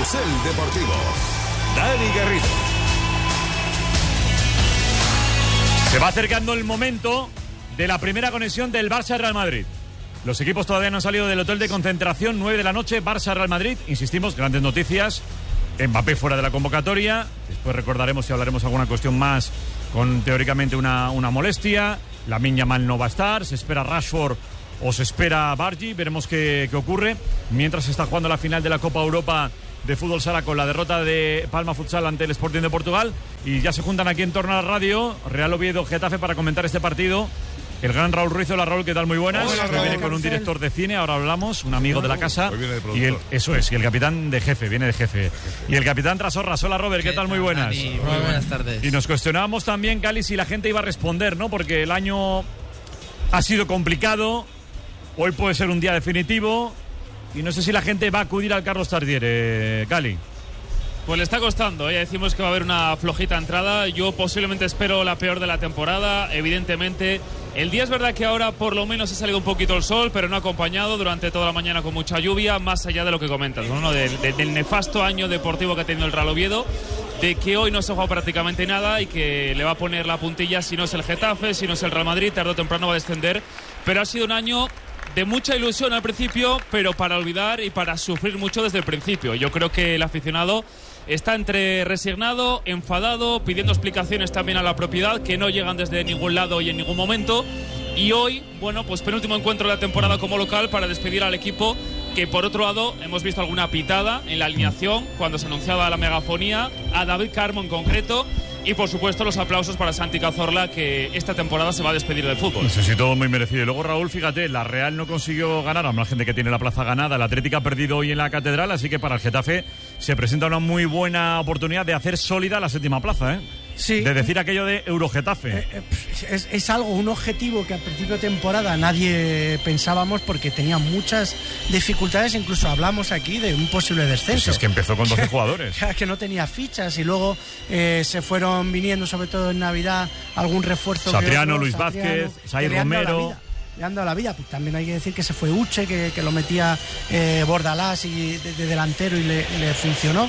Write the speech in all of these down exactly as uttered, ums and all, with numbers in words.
Carrusel Deportivo. Dani Garrido. Se va acercando el momento de la primera conexión del Barça-Real Madrid. Los equipos todavía no han salido del hotel de concentración. nueve de la noche, Barça-Real Madrid. Insistimos, grandes noticias. Mbappé fuera de la convocatoria. Después recordaremos y hablaremos alguna cuestión más con teóricamente una, una molestia. Lamine Yamal no va a estar. Se espera Rashford o se espera Bargi. Veremos qué, qué ocurre. Mientras se está jugando la final de la Copa Europa de Fútbol Sala con la derrota de Palma Futsal ante el Sporting de Portugal. Y ya se juntan aquí en torno a la radio Real Oviedo Getafe para comentar este partido. El gran Raúl Ruiz. Hola, Raúl, ¿qué tal? Muy buenas. Hola, Raúl. Viene con un director de cine, ahora hablamos, un amigo de la casa. Hoy viene de y el, productor. eso es, y el capitán de jefe, viene de jefe. Y el capitán Trasorras. Hola, Robert, ¿qué, ¿Qué tal? Muy buenas. Dani, muy buenas tardes. Y nos cuestionábamos también, Cali, si la gente iba a responder, ¿no? Porque el año ha sido complicado, hoy puede ser un día definitivo, y no sé si la gente va a acudir al Carlos Tartiere, Cali. Pues le está costando, ¿eh? Ya decimos que va a haber una flojita entrada. Yo posiblemente espero la peor de la temporada, evidentemente. El día es verdad que ahora por lo menos ha salido un poquito el sol, pero no ha acompañado durante toda la mañana con mucha lluvia, más allá de lo que comentas, ¿no? Del, del, del nefasto año deportivo que ha tenido el Real Oviedo, de que hoy no se ha jugado prácticamente nada y que le va a poner la puntilla si no es el Getafe, si no es el Real Madrid, tarde o temprano va a descender. Pero ha sido un año de mucha ilusión al principio, pero para olvidar y para sufrir mucho desde el principio. Yo creo que el aficionado está entre resignado, enfadado, pidiendo explicaciones también a la propiedad que no llegan desde ningún lado y en ningún momento. Y hoy, bueno, pues penúltimo encuentro de la temporada como local para despedir al equipo, que por otro lado hemos visto alguna pitada en la alineación cuando se anunciaba la megafonía, a David Carmo en concreto. Y por supuesto los aplausos para Santi Cazorla, que esta temporada se va a despedir del fútbol. No sé si todo muy merecido. Y luego, Raúl, fíjate, la Real no consiguió ganar, a la gente que tiene la plaza ganada. El Atlético ha perdido hoy en la Catedral, así que para el Getafe se presenta una muy buena oportunidad de hacer sólida la séptima plaza, ¿eh? Sí. De decir aquello de Eurogetafe. Eh, eh, es, es algo, un objetivo que al principio de temporada nadie pensábamos porque tenía muchas dificultades, incluso hablamos aquí de un posible descenso. Pues es que empezó con doce jugadores. Que no tenía fichas y luego eh, se fueron viniendo, sobre todo en Navidad, algún refuerzo. Satriano, otro, Luis Satriano, Vázquez, Said Romero. Le han dado la vida. Pues también hay que decir que se fue Uche, que, que lo metía eh, Bordalás y de, de delantero y le, le funcionó.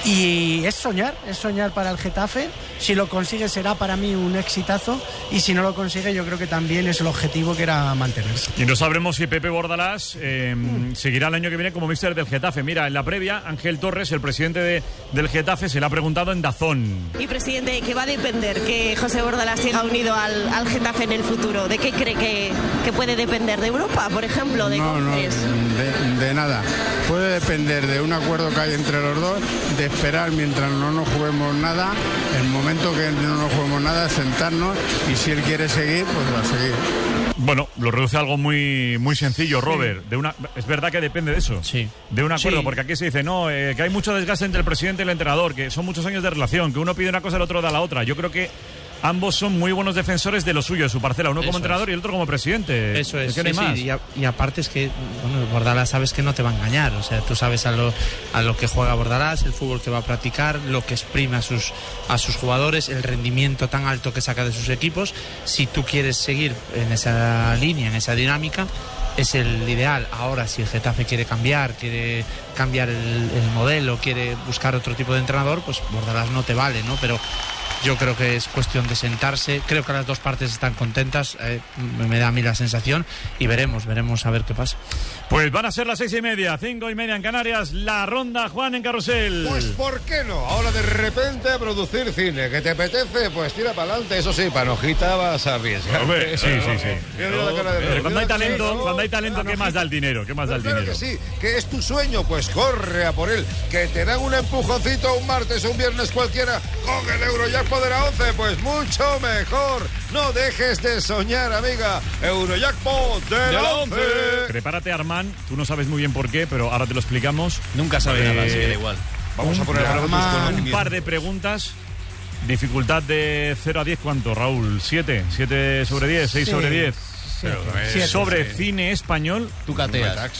Y es soñar, es soñar para el Getafe. Si lo consigue será para mí un exitazo y si no lo consigue yo creo que también es el objetivo, que era mantenerse. Y no sabremos si Pepe Bordalás eh, mm. seguirá el año que viene como míster del Getafe. Mira, en la previa, Ángel Torres, el presidente de, del Getafe, se le ha preguntado en Dazón. Y presidente, ¿qué va a depender que José Bordalás siga unido al, al Getafe en el futuro? ¿De qué cree que, que puede depender? ¿De Europa, por ejemplo? ¿De no, no, de, de nada. Puede depender de un acuerdo que hay entre los dos, de esperar mientras no nos juguemos nada, el momento que no nos juguemos nada, sentarnos, y si él quiere seguir, pues va a seguir. Bueno, lo reduce a algo muy, muy sencillo, Robert. De una, es verdad que depende de eso. Sí. De un acuerdo, sí. Porque aquí se dice, no, eh, que hay mucho desgaste entre el presidente y el entrenador, que son muchos años de relación, que uno pide una cosa y el otro da la otra. Yo creo que ambos son muy buenos defensores de lo suyo, de su parcela, uno Eso como entrenador es. y el otro como presidente. Eso es, que no hay sí, más. sí. Y, a, y aparte es que, bueno, Bordalás sabes que no te va a engañar, o sea, tú sabes a lo, a lo que juega Bordalás, el fútbol que va a practicar, lo que exprime a sus, a sus jugadores, el rendimiento tan alto que saca de sus equipos. Si tú quieres seguir en esa línea, en esa dinámica, es el ideal. Ahora, si el Getafe quiere cambiar, quiere cambiar el, el modelo, quiere buscar otro tipo de entrenador, pues Bordalás no te vale, ¿no? Pero yo creo que es cuestión de sentarse. Creo que las dos partes están contentas, eh, me da a mí la sensación, y veremos, veremos a ver qué pasa. Pues van a ser las seis y media, cinco y media en Canarias, la ronda, Juan, en Carrusel. Pues ¿por qué no? Ahora de repente a producir cine, ¿que te apetece? Pues tira para adelante, eso sí, panojita vas a arriesgar. Hombre, sí, sí, sí. Mira, mira la cara de- Pero cuando hay mira, talento, sí, cuando hay talento, ¿qué más da el dinero? ¿Qué más da el Claro dinero? que sí, que es tu sueño, pues corre a por él. Que te dan un empujoncito un martes o un viernes cualquiera con el Eurojackpot de la once, pues mucho mejor. No dejes de soñar, amiga. Eurojackpot de la once. Prepárate, Armand, tú no sabes muy bien por qué, pero ahora te lo explicamos. Nunca sabe Eh, nada, así que da igual. Vamos a poner a prueba tus Un conocimientos. par de preguntas. Dificultad de cero a diez, ¿cuánto, Raúl? ¿siete? ¿siete sobre diez? ¿seis Sí. sobre diez? Siete, Pero, siete. Sobre cine español Tú cateas.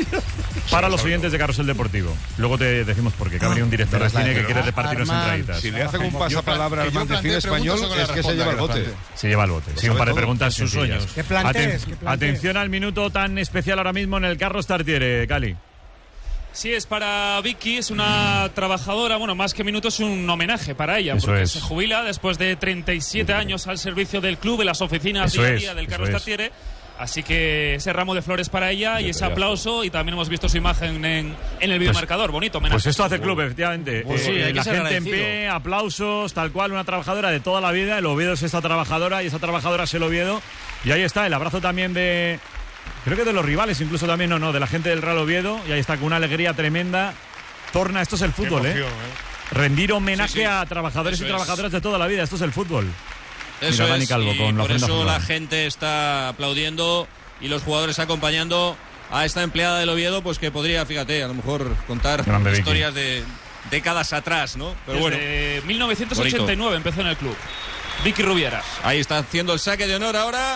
para los oyentes de Carrusel Deportivo. Luego te decimos por qué, que ha venido un director de cine que quiere repartirnos Armand. entraditas. Si le hacen un pasapalabra al man de cine español, es que se lleva el bote. Se lleva el bote. Sí, un par de preguntas sus sencillas. sueños. Que plantees, Aten- que plantees. Atención al minuto tan especial ahora mismo en el Carlos Tartiere, Cali. Sí, es para Vicky, es una trabajadora, bueno, más que minutos, un homenaje para ella, eso porque es. se jubila después de treinta y siete años al servicio del club en las oficinas eso día a es, día del Carlos es. Tartiere. Así que ese ramo de flores para ella y ese aplauso, y también hemos visto su imagen en, en el videomarcador, pues, bonito homenaje. Pues esto hace club, efectivamente. Pues sí, eh, hay que la ser gente en agradecido. pie, aplausos, tal cual, una trabajadora de toda la vida. El Oviedo es esta trabajadora y esta trabajadora es el Oviedo. Y ahí está, el abrazo también de... Creo que de los rivales, incluso también, no, no, de la gente del Real Oviedo. Y ahí está, con una alegría tremenda. Torna, esto es el fútbol, emoción, ¿eh? ¿eh? Rendir homenaje Sí, sí. a trabajadores Eso y es. trabajadoras de toda la vida, esto es el fútbol. Eso Mira, Dani es, Calvo y con la por ofrenda eso fútbol. la gente está aplaudiendo y los jugadores acompañando a esta empleada del Oviedo, pues que podría, fíjate, a lo mejor contar Grande Vicky. historias de décadas atrás, ¿no? Pero bueno, Desde mil novecientos ochenta y nueve empezó en el club. Vicky Rubiera. ahí está haciendo el saque de honor ahora.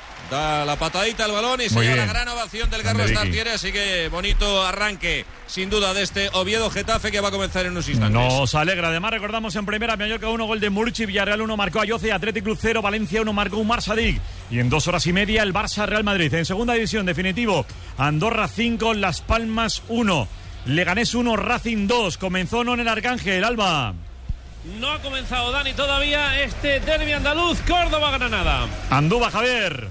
Da la patadita al balón y se Muy lleva bien. la gran ovación del Grande Carlos Vicky. Tartiere, así que bonito arranque, sin duda, de este Oviedo-Getafe que va a comenzar en unos instantes. Nos alegra. Además, recordamos en primera, Mallorca uno, gol de Murchi, Villarreal uno, marcó Ayoce, Athletic Club cero, Valencia uno, marcó Umar Sadik. Y en dos horas y media, el Barça-Real Madrid. En segunda división, definitivo, Andorra cinco, Las Palmas uno. Leganés uno, Racing dos. Comenzó no en el Arcángel, Alba. No ha comenzado, Dani, todavía este derbi andaluz, Córdoba-Granada. Andúba, Javier.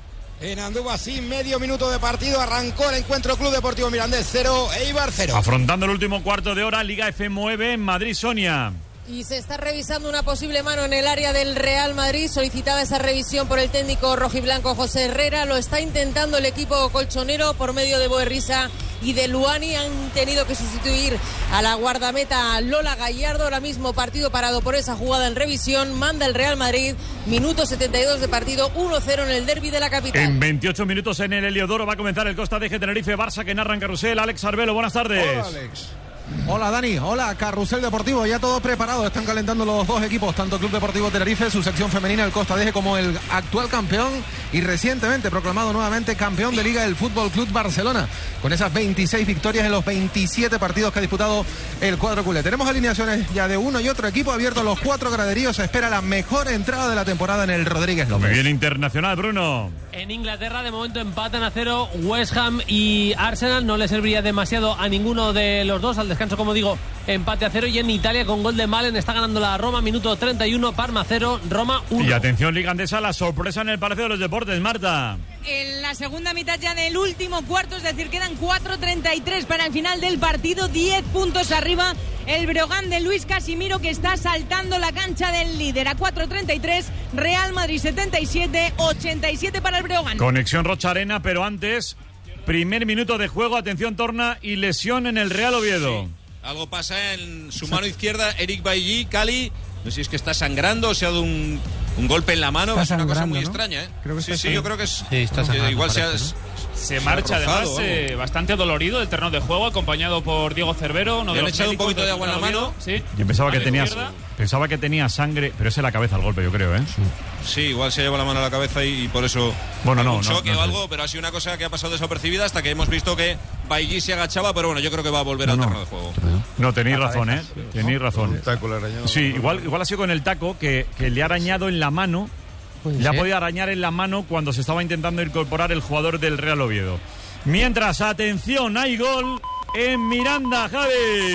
En Andúba, sin medio minuto de partido, arrancó el encuentro. Club Deportivo Mirandés cero, Eibar cero. Afrontando el último cuarto de hora, Liga F nueve en Madrid, Sonia. Y se está revisando una posible mano en el área del Real Madrid. Solicitada esa revisión por el técnico rojiblanco José Herrera. Lo está intentando el equipo colchonero por medio de Boerrisa y de Luani. Han tenido que sustituir a la guardameta Lola Gallardo. Ahora mismo partido parado por esa jugada en revisión. Manda el Real Madrid. Minuto setenta y dos de partido. uno cero en el derbi de la capital. En veintiocho minutos en el Heliodoro va a comenzar el Costa de Tenerife Barça, que narra en carrusel. Alex Arbelo, buenas tardes. Hola, Alex. Hola Dani, hola Carrusel Deportivo, ya todo preparado, están calentando los dos equipos, tanto Club Deportivo Tenerife, su sección femenina, el Costa Deje, como el actual campeón y recientemente proclamado nuevamente campeón de Liga del Fútbol Club Barcelona, con esas veintiséis victorias en los veintisiete partidos que ha disputado el cuadro culé. Tenemos alineaciones ya de uno y otro equipo, abiertos los cuatro graderíos, se espera la mejor entrada de la temporada en el Rodríguez López. Muy bien, internacional, Bruno. En Inglaterra, de momento, empatan a cero West Ham y Arsenal. No le serviría demasiado a ninguno de los dos. Al descanso, como digo, empate a cero. Y en Italia, con gol de Malen, está ganando la Roma. Minuto treinta y uno, Parma cero, Roma uno. Y atención, Liga Andesa, la sorpresa en el Palacio de los Deportes, Marta. En la segunda mitad ya del último cuarto, es decir, quedan cuatro treinta y tres para el final del partido, diez puntos arriba el Breogán de Luis Casimiro, que está saltando la cancha del líder. A cuatro treinta y tres, Real Madrid setenta y siete, ochenta y siete para el Breogán. Conexión Rocha Arena, pero antes, primer minuto de juego, atención Torna y lesión en el Real Oviedo. Sí. Algo pasa en su mano izquierda, Eric Bailly, Cali. No sé si es que está sangrando o se ha dado un, un golpe en la mano. Está es una cosa sangrando, muy ¿no? extraña, ¿eh? Creo que sí, está sí, yo creo que es. Sí, está sangrando, igual se ha, parece, ¿no? Se se marcha ha rozado además o algo. eh, bastante dolorido del terreno de juego, acompañado por Diego Cervero. Uno Le de han los echado un médicos poquito de del agua en la Real mano. Oviedo. Sí. Yo pensaba que, Mano tenía, izquierda. pensaba que tenía sangre, pero es en la cabeza el golpe, yo creo, ¿eh? Sí, igual se lleva la mano a la cabeza y, y por eso. Bueno, no, un no, choque no o sé. algo, pero ha sido una cosa que ha pasado desapercibida hasta que hemos visto que Bailly se agachaba, pero bueno, yo creo que va a volver al terreno de juego. No, tenéis razón, ¿eh? Tenéis razón. Un taco le ha arañado. Sí, igual, igual ha sido con el taco que, que le ha arañado en la mano. Le ha podido arañar en la mano cuando se estaba intentando incorporar el jugador del Real Oviedo. Mientras, atención, hay gol en Miranda, Javi.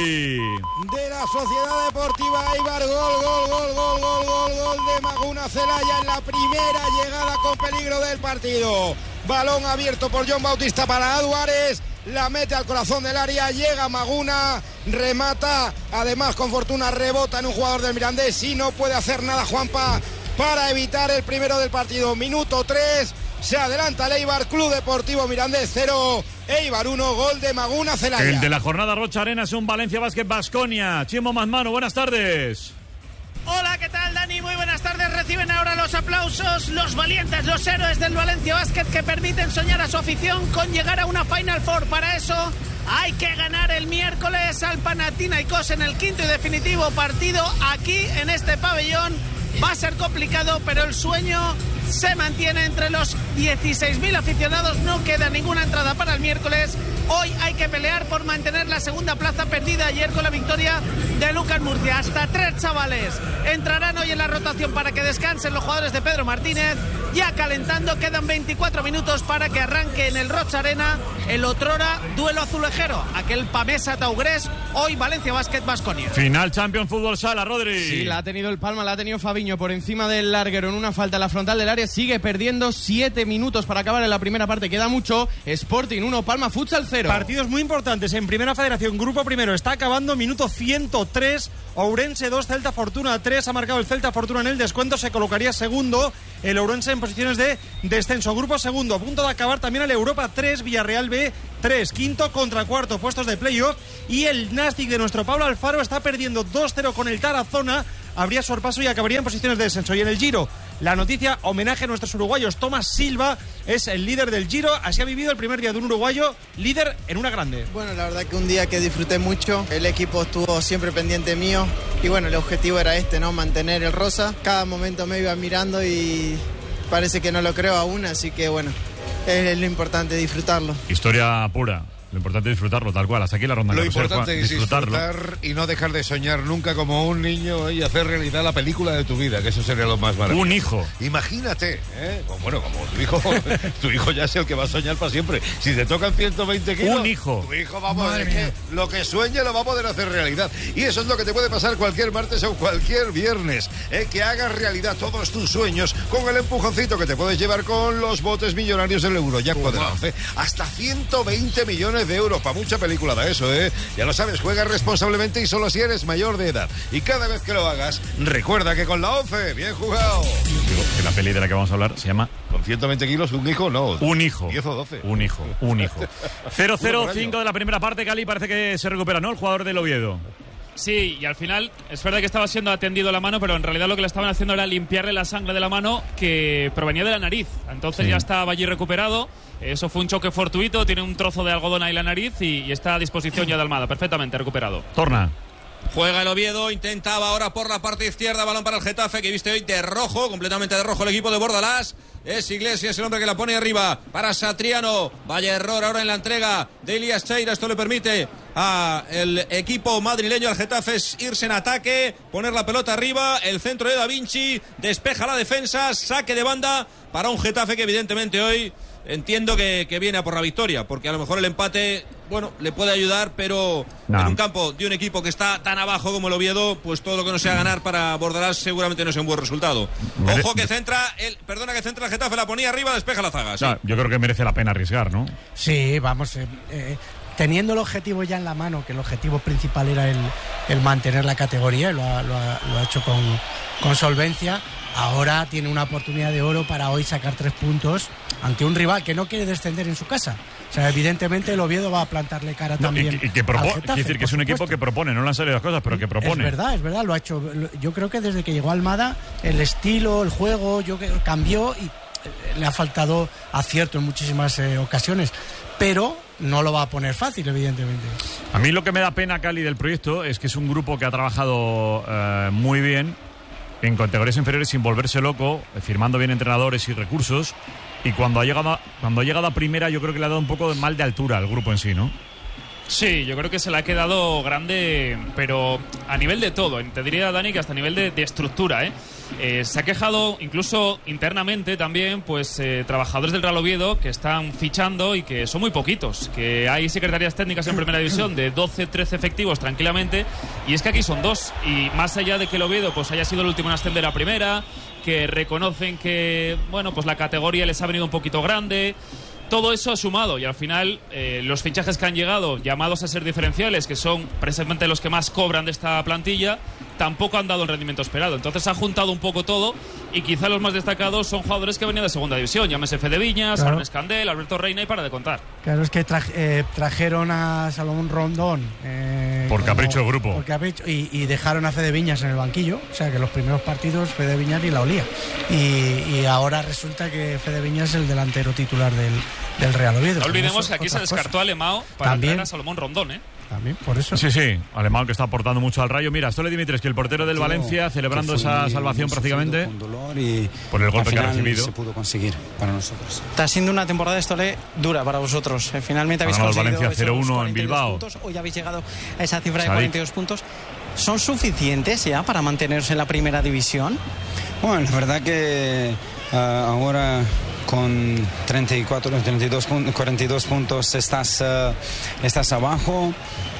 De la Sociedad Deportiva Eibar, gol, gol, gol, gol, gol, gol, gol de Maguna Celaya en la primera llegada con peligro del partido. Balón abierto por John Bautista para Aduares, la mete al corazón del área, llega Maguna, remata, además con fortuna rebota en un jugador del Mirandés y no puede hacer nada Juanpa para evitar el primero del partido. Minuto tres, se adelanta el Eibar, Club Deportivo Mirandés cero, Eibar uno, gol de Maguna Celaya. El de la jornada Rocha Arena es un Valencia Basket Baskonia. Chimo Masmano, buenas tardes. Hola, ¿qué tal, Dani? Muy buenas tardes. Reciben ahora los aplausos los valientes, los héroes del Valencia Basket, que permiten soñar a su afición con llegar a una Final Four. Para eso hay que ganar el miércoles al Panathinaikos en el quinto y definitivo partido aquí en este pabellón. Va a ser complicado, pero el sueño se mantiene entre los dieciséis mil aficionados. No queda ninguna entrada para el miércoles Hoy hay que pelear por mantener la segunda plaza perdida ayer con la victoria de Lucas Murcia. Hasta tres chavales entrarán hoy en la rotación para que descansen los jugadores de Pedro Martínez. Ya calentando, quedan veinticuatro minutos para que arranque en el Rocha Arena el otrora duelo azulejero, aquel Pamesa Taugrés, hoy Valencia Basket Baskonia. Final Champions Fútbol Sala, Rodri. Sí, la ha tenido el Palma, la ha tenido Fabiño por encima del larguero en una falta en la frontal del área. Sigue perdiendo siete minutos para acabar en la primera parte, queda mucho. Sporting uno, Palma Futsal cero. Partidos muy importantes en Primera Federación. Grupo primero está acabando, minuto ciento tres. Ourense dos, Celta Fortuna tres. Ha marcado el Celta Fortuna en el descuento, se colocaría segundo. El Ourense en posiciones de descenso. Grupo segundo, a punto de acabar también el Europa tres, Villarreal B tres. Quinto contra cuarto, puestos de playoff. Y el Nastic de nuestro Pablo Alfaro está perdiendo dos cero con el Tarazona. Habría sorpaso y acabaría en posiciones de descenso. Y en el Giro, la noticia, homenaje a nuestros uruguayos. Tomás Silva es el líder del Giro. Así ha vivido el primer día de un uruguayo líder en una grande. Bueno, la verdad que un día que disfruté mucho. El equipo estuvo siempre pendiente mío. Y bueno, el objetivo era este, ¿no? Mantener el rosa. Cada momento me iba mirando y parece que no lo creo aún. Así que bueno, es lo importante, disfrutarlo. Historia pura. Lo importante es disfrutarlo, tal cual. Hasta aquí la ronda. Lo Carrusel, importante Juan, es disfrutarlo. disfrutar y no dejar de soñar nunca como un niño y hacer realidad la película de tu vida, que eso sería lo más maravilloso. Un hijo. Imagínate, ¿eh? Bueno, como tu hijo, tu hijo ya es el que va a soñar para siempre. Si te tocan ciento veinte kilos, un hijo. Tu hijo, vamos, es que lo que sueñe lo va a poder hacer realidad. Y eso es lo que te puede pasar cualquier martes o cualquier viernes, ¿eh? Que hagas realidad todos tus sueños con el empujoncito que te puedes llevar con los botes millonarios del Eurojackpot de la once. Hasta ciento veinte millones de euros, para mucha película da eso, ¿eh? Ya lo sabes, juega responsablemente y solo si eres mayor de edad. Y cada vez que lo hagas, recuerda que con la once, bien jugado. Digo que la peli de la que vamos a hablar se llama... Con ciento veinte kilos, un hijo, no. Un hijo. diez o doce. Un hijo, un hijo. cero cero cinco de la primera parte, Cali parece que se recupera, ¿no? El jugador del Oviedo. Sí, y al final es verdad que estaba siendo atendido la mano, pero en realidad lo que le estaban haciendo era limpiarle la sangre de la mano que provenía de la nariz. Entonces sí. Ya estaba allí recuperado. Eso fue un choque fortuito, tiene un trozo de algodón ahí en la nariz y, y está a disposición ya de Almada, perfectamente recuperado. Torna. Juega el Oviedo, intentaba ahora por la parte izquierda, balón para el Getafe, que viste hoy de rojo, completamente de rojo el equipo de Bordalás. Es Iglesias el hombre que la pone arriba para Satriano. Vaya error ahora en la entrega de Elías Cheira. Esto le permite al equipo madrileño, al Getafe, irse en ataque, poner la pelota arriba. El centro de Da Vinci despeja la defensa, saque de banda para un Getafe que evidentemente hoy entiendo que, que viene a por la victoria, porque a lo mejor el empate, bueno, le puede ayudar, pero no. En un campo de un equipo que está tan abajo como el Oviedo, pues todo lo que no sea ganar para Bordalás seguramente no es un buen resultado. Ojo que centra, el, perdona que centra el Getafe, la ponía arriba, despeja la zaga. Sí. No, yo creo que merece la pena arriesgar, ¿no? Sí, vamos, eh, eh, teniendo el objetivo ya en la mano, que el objetivo principal era el, el mantener la categoría, lo ha, lo ha, lo ha hecho con, con solvencia. Ahora tiene una oportunidad de oro para hoy sacar tres puntos ante un rival que no quiere descender en su casa. O sea, evidentemente el Oviedo va a plantarle cara no, también. Y, y que propone, quiere decir que es un equipo que propone, no le han salido las cosas, pero que propone. Es verdad, es verdad, lo ha hecho. Yo creo que desde que llegó Almada, el estilo, el juego, yo creo, cambió y le ha faltado acierto en muchísimas eh, ocasiones. Pero no lo va a poner fácil, evidentemente. A mí lo que me da pena, Cali, del proyecto es que es un grupo que ha trabajado eh, muy bien en categorías inferiores sin volverse loco, firmando bien entrenadores y recursos, y cuando ha llegado a, cuando ha llegado a primera yo creo que le ha dado un poco de mal de altura al grupo en sí, ¿no? Sí, yo creo que se le ha quedado grande, pero a nivel de todo, te diría, Dani, que hasta a nivel de, de estructura, ¿eh? Eh, se ha quejado incluso internamente también, pues eh, trabajadores del Real Oviedo que están fichando y que son muy poquitos, que hay secretarías técnicas en primera división de doce, trece efectivos tranquilamente, y es que aquí son dos, y más allá de que el Oviedo pues haya sido el último en ascender a primera, que reconocen que, bueno, pues la categoría les ha venido un poquito grande. Todo eso ha sumado y al final eh, los fichajes que han llegado, llamados a ser diferenciales, que son precisamente los que más cobran de esta plantilla, tampoco han dado el rendimiento esperado. Entonces ha juntado un poco todo y quizá los más destacados son jugadores que venían de segunda división. Llámese Fede Viñas, claro. Arnes Candel, Alberto Reina y para de contar. Claro, es que traje, eh, trajeron a Salomón Rondón. Eh, por capricho del grupo. Por capricho, y, y dejaron a Fede Viñas en el banquillo. O sea que los primeros partidos Fede Viñas ni la olía. Y, y ahora resulta que Fede Viñas es el delantero titular del, del Real Oviedo. No olvidemos que aquí se descartó a Lemao para también traer a Salomón Rondón, ¿eh? También, por eso. Sí, sí, alemán que está aportando mucho al Rayo. Mira, Stole Dimitrescu, el portero del Valencia, celebrando esa muy, salvación muy prácticamente y por el golpe que ha recibido. Se pudo conseguir para nosotros. Está siendo una temporada de Stole dura para vosotros. Finalmente habéis conseguido Valencia cero uno en Bilbao. Puntos. Hoy habéis llegado a esa cifra de cuarenta y dos puntos. ¿Son suficientes ya para mantenerse en la primera división? Bueno, la verdad que uh, ahora con treinta y cuatro, treinta y dos, cuarenta y dos puntos estás, uh, estás abajo.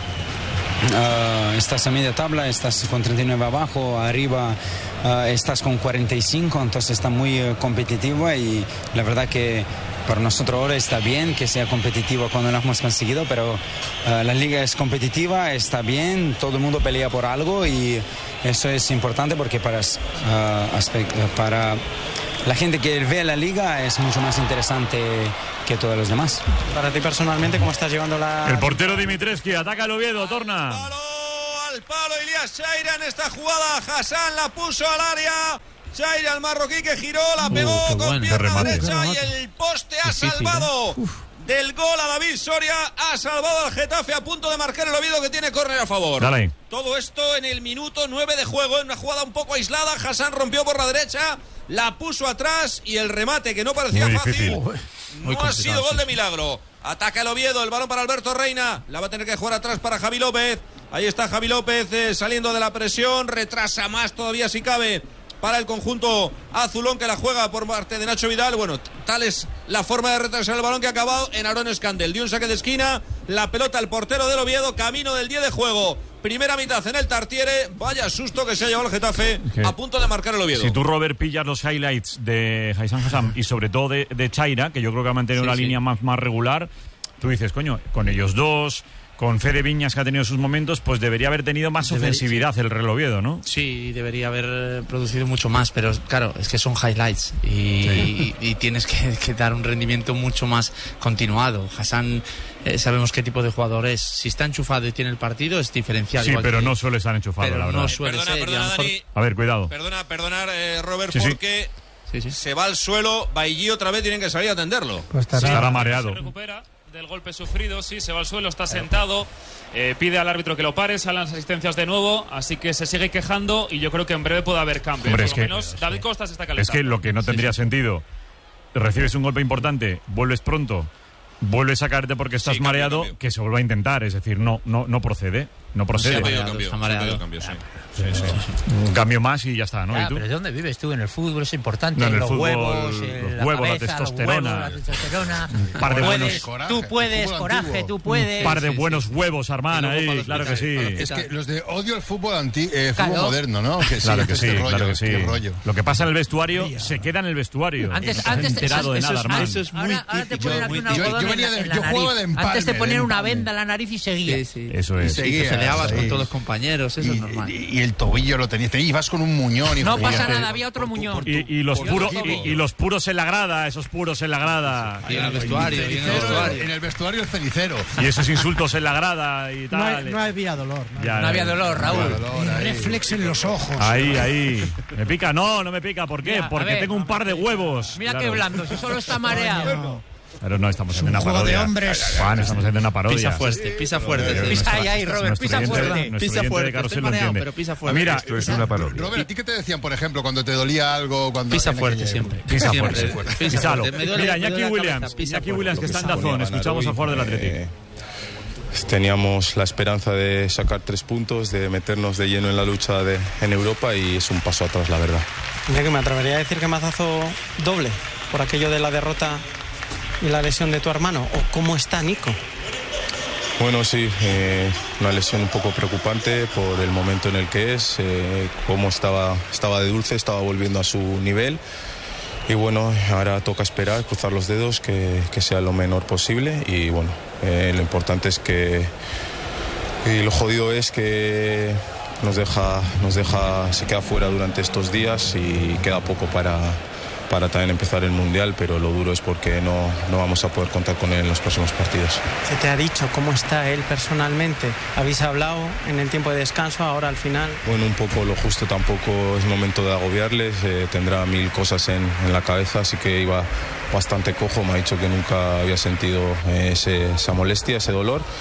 Uh, estás a media tabla, estás con treinta y nueve abajo, arriba uh, estás con cuarenta y cinco, entonces está muy uh, competitiva y la verdad que para nosotros ahora está bien que sea competitiva cuando lo hemos conseguido, pero uh, la liga es competitiva, está bien, todo el mundo pelea por algo y eso es importante porque para, uh, aspect, uh, para la gente que ve la liga es mucho más interesante que todos los demás. Para ti personalmente, ¿cómo estás llevando la...? El portero Dimitrescu ataca el Oviedo, torna. Palo, al palo, Ilias Chaira en esta jugada. Hassan la puso al área. Chaira, el marroquí que giró, la pegó uh, con bueno. pierna derecha y el poste ha Difícil, salvado ¿eh? del gol a David Soria. Ha salvado al Getafe a punto de marcar el Oviedo que tiene córner a favor. Dale. Todo esto en el minuto nueve de juego, en una jugada un poco aislada. Hassan rompió por la derecha, la puso atrás y el remate que no parecía Muy fácil. Difícil. No ha sido gol de milagro. Ataca el Oviedo, el balón para Alberto Reina. La va a tener que jugar atrás para Javi López. Ahí está Javi López eh, saliendo de la presión. Retrasa más todavía si cabe para el conjunto azulón que la juega por parte de Nacho Vidal. Bueno, tal es la forma de retrasar el balón que ha acabado en Aaron Scandel. Dio un saque de esquina, la pelota al portero del Oviedo, camino del diez de juego. Primera mitad en el Tartiere. Vaya susto que se ha llevado el Getafe okay. a punto de marcar el Oviedo. Si tú, Robert, pillas los highlights de Hassan Hassan y sobre todo de, de Chaira, que yo creo que ha mantenido sí, una sí. línea más, más regular, tú dices, coño, con ellos dos, con Fede Viñas que ha tenido sus momentos, pues debería haber tenido más debería, ofensividad el Real Oviedo, ¿no? Sí, debería haber producido mucho más, pero claro, es que son highlights y, sí. y, y tienes que, que dar un rendimiento mucho más continuado. Hassan, eh, sabemos qué tipo de jugador es. Si está enchufado y tiene el partido, es diferencial. Sí, pero que, no suele estar enchufado, la verdad. No suele perdona, ser. Perdona, a, mejor... Dani, a ver, cuidado. Perdona, perdonar, eh, Robert, sí, porque sí. Sí, sí. se va al suelo, Bailly otra vez tienen que salir a atenderlo. Pues estará, sí, estará mareado. Se recupera del golpe sufrido, sí, se va al suelo, está sentado, eh, pide al árbitro que lo pare, salen las asistencias de nuevo, así que se sigue quejando y yo creo que en breve puede haber cambio. Hombre, Por es lo que, menos David Costa se está calentando. Es que lo que no tendría sí, sí. sentido, recibes un golpe importante, vuelves pronto, vuelves a caerte porque estás sí, cambio, mareado, cambio. que se vuelva a intentar, es decir, no, no, no procede, no procede. Sí, mareado, cambio, está mareado. Cambio, sí. Sí, sí, sí. Un cambio más y ya está, ¿no? Ya, ¿Y tú? Pero ¿de dónde vives tú? En el fútbol es importante. No, en el los, fútbol, huevos, los la huevos, cabeza, la testosterona. Los huevos, la testosterona. Un par de puedes, buenos, tú puedes, coraje, antiguo. tú puedes. Un par de buenos sí, sí. huevos, hermana, ahí, claro que sí. Es que los de odio el fútbol anti, eh, fútbol claro. moderno, ¿no? Que sí, claro que este sí, rollo, claro que sí. Este rollo. Lo que pasa en el vestuario Ría. se queda en el vestuario. Antes, no antes te has enterado de nada, hermano. Eso es muy ahora, ahora te ponen aquí una yo, yo, venía de, yo jugaba de empalme. Antes te ponían una venda en la nariz y seguía. Sí, sí. Eso es. Y seguía, y te peleabas con todos los compañeros, eso es normal. Y el tobillo lo tenías, ibas con un muñón. Y no pasa nada, había otro muñón. Y los puros y los puros en la grada, esos puros en la grada. Y en el vestuario. En el vestuario el cenicero. Y esos insultos en la grada y tal. No había dolor. No había dolor, Raúl. Reflex en los ojos. Ahí, ahí. ¿Me pica? No, no me pica. ¿Por qué? Mira, Porque ver, tengo un par de huevos. Mira claro. qué blando, si solo está mareado. Pero no, estamos haciendo una parodia. De hombres. Juan, estamos haciendo una parodia. Pisa fuerte, pisa fuerte. Pisa ahí, ahí, Robert, pisa fuerte. Pisa fuerte, estoy mareado, pero pisa fuerte. Mira, esto es una parodia. Robert, ¿a ti qué te decían, por ejemplo, cuando te dolía algo? Cuando pisa fuerte siempre. Pisa fuerte. Písalo. Mira, Iñaki Williams, Iñaki Williams que está en Dazón, escuchamos a favor del Atlético. Teníamos la esperanza de sacar tres puntos, de meternos de lleno en la lucha de, en Europa y es un paso atrás, la verdad. Ya que me atrevería a decir que mazazo doble por aquello de la derrota y la lesión de tu hermano. ¿O cómo está Nico? Bueno, sí, eh, una lesión un poco preocupante por el momento en el que es, eh, cómo estaba, estaba de dulce, estaba volviendo a su nivel. Y bueno, ahora toca esperar, cruzar los dedos, que, que sea lo menor posible. Y bueno, eh, lo importante es que... Y lo jodido es que nos deja, nos deja, se queda fuera durante estos días y queda poco para... para también empezar el Mundial, pero lo duro es porque no, no vamos a poder contar con él en los próximos partidos. ¿Se te ha dicho cómo está él personalmente? ¿Habéis hablado en el tiempo de descanso, ahora al final? Bueno, un poco lo justo, tampoco es momento de agobiarles, eh, tendrá mil cosas en, en la cabeza, así que iba bastante cojo, me ha dicho que nunca había sentido eh, ese, esa molestia, ese dolor.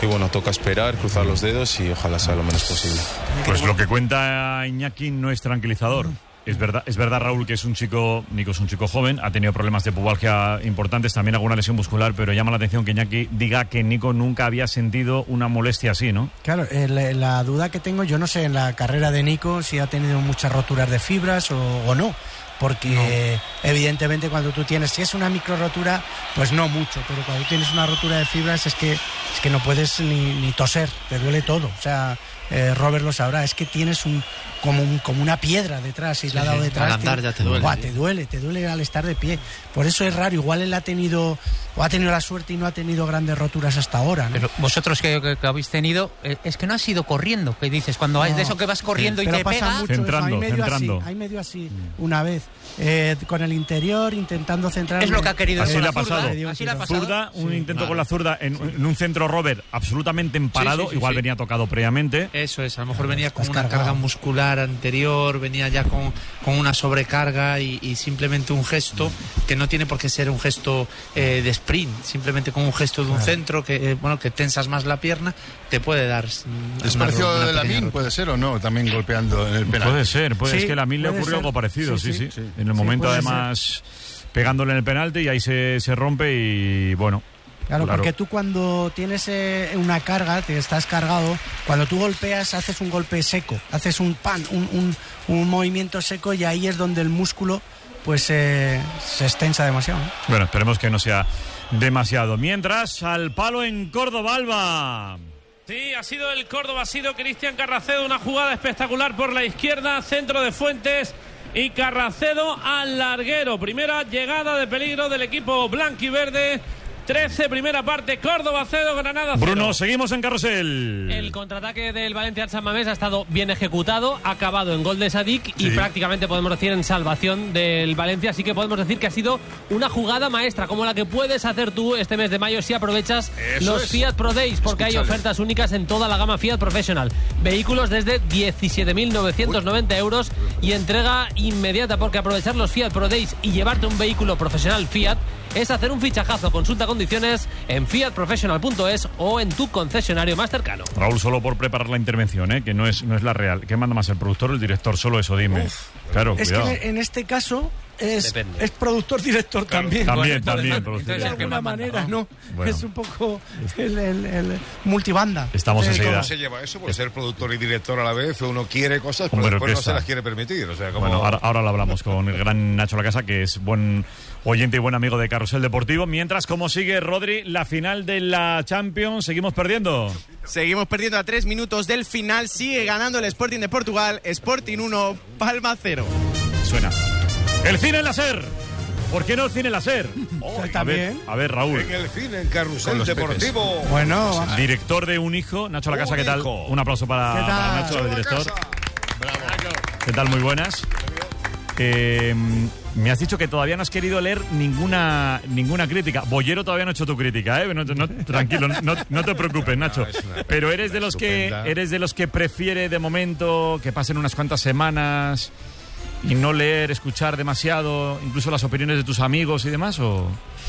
y bueno, toca esperar, cruzar los dedos y ojalá sea lo menos posible. Pues lo que cuenta Iñaki no es tranquilizador. Es verdad, es verdad, Raúl, que es un chico, Nico es un chico joven, ha tenido problemas de pubalgia importantes, también alguna lesión muscular, pero llama la atención que Iñaki diga que Nico nunca había sentido una molestia así, ¿no? Claro, eh, la, la duda que tengo, yo no sé en la carrera de Nico si ha tenido muchas roturas de fibras o, o no, porque no. Evidentemente cuando tú tienes, si es una micro rotura, pues no mucho, pero cuando tienes una rotura de fibras es que, es que no puedes ni, ni toser, te duele todo, o sea... Eh, Robert lo sabrá, es que tienes un como, un, como una piedra detrás y sí, la ha dado detrás. Al andar te, ya te duele. Buah, te duele, te duele al estar de pie. Por eso es raro, igual él ha tenido o ha tenido la suerte y no ha tenido grandes roturas hasta ahora, ¿no? Pero vosotros que, que, que habéis tenido, eh, es que no has ido corriendo, que dices, cuando no, hay de eso que vas corriendo sí, y te pega. Mucho centrando, eso. Hay medio centrando. Así, hay medio así una vez, eh, con el interior, intentando centrar. Es lo que ha querido. Así le ha pasado. Así le ha pasado. Zurda, un sí, intento claro. con la zurda en, sí. en un centro Robert absolutamente emparado, sí, sí, sí, igual sí. venía tocado previamente. Eso es, a lo mejor venía con una carga muscular anterior, venía ya con, con una sobrecarga y, y simplemente un gesto que no tiene por qué ser un gesto eh, de sprint, simplemente con un gesto de un claro. centro que eh, bueno que tensas más la pierna, te puede dar. ¿Es parecido de Lamine? ¿Puede ser o no? También golpeando en el penal. Puede ser, puede, sí, es que a Lamine le ocurrió ser. algo parecido, sí, sí. sí, sí. sí. En el momento sí, además ser. pegándole en el penalti y ahí se, se rompe y bueno. Claro, claro, porque tú cuando tienes eh, una carga, te estás cargado, cuando tú golpeas haces un golpe seco, haces un pan, un, un, un movimiento seco y ahí es donde el músculo pues eh, se extensa demasiado, ¿no? Bueno, esperemos que no sea demasiado. Mientras, al palo en Córdoba, Alba. Sí, ha sido el Córdoba, ha sido Cristian Carracedo, una jugada espectacular por la izquierda, centro de Fuentes y Carracedo al larguero. Primera llegada de peligro del equipo blanquiverde. trece, primera parte, Córdoba cero, Granada cero. Bruno, seguimos en carrusel. El contraataque del Valencia al San Mamés ha estado bien ejecutado, ha acabado en gol de Sadik sí. y prácticamente podemos decir en salvación del Valencia, así que podemos decir que ha sido una jugada maestra, como la que puedes hacer tú este mes de mayo si aprovechas Eso los es. Fiat Pro Days, porque Escuchale. hay ofertas únicas en toda la gama Fiat Professional. Vehículos desde diecisiete mil novecientos noventa euros y entrega inmediata, porque aprovechar los Fiat Pro Days y llevarte un vehículo profesional Fiat es hacer un fichajazo. Consulta condiciones en fiat professional punto es o en tu concesionario más cercano. Raúl, solo por preparar la intervención, ¿eh? que no es, no es la real. ¿Qué manda más, el productor o el director? Solo eso, dime. Uf, claro, es cuidado. que en este caso es, es productor-director claro, también. También, bueno, también. Entonces, de alguna manera, ¿no? Bueno. Es un poco el, el, el multibanda. Estamos enseguida. ¿Cómo se lleva eso? Por ser productor y director a la vez, uno quiere cosas, pero después no se las quiere permitir. O sea, como... Bueno, ahora, ahora lo hablamos con el gran Nacho Lacasa, que es buen oyente y buen amigo de Carrusel Deportivo. Mientras, ¿cómo sigue, Rodri, la final de la Champions? ¿Seguimos perdiendo? Seguimos perdiendo a tres minutos del final. Sigue ganando el Sporting de Portugal. Sporting uno, Palma cero. Suena. El cine en la SER. ¿Por qué no el cine en la SER? Oh, a, ver, a ver, Raúl. En el cine, en Carrusel Deportivo. Pepes. Bueno, director de Un Hijo, Nacho Lacasa, ¿qué tal? Hijo. Un aplauso para, para Nacho, el director. Bravo. ¿Qué tal? Muy buenas. Eh, me has dicho que todavía no has querido leer ninguna ninguna crítica. Bollero todavía no ha hecho tu crítica, ¿eh? No, no, tranquilo, no, no te preocupes, Nacho. No, Pero eres de los estupenda. que eres de los que prefiere de momento que pasen unas cuantas semanas y no leer, escuchar demasiado, incluso las opiniones de tus amigos y demás, ¿o?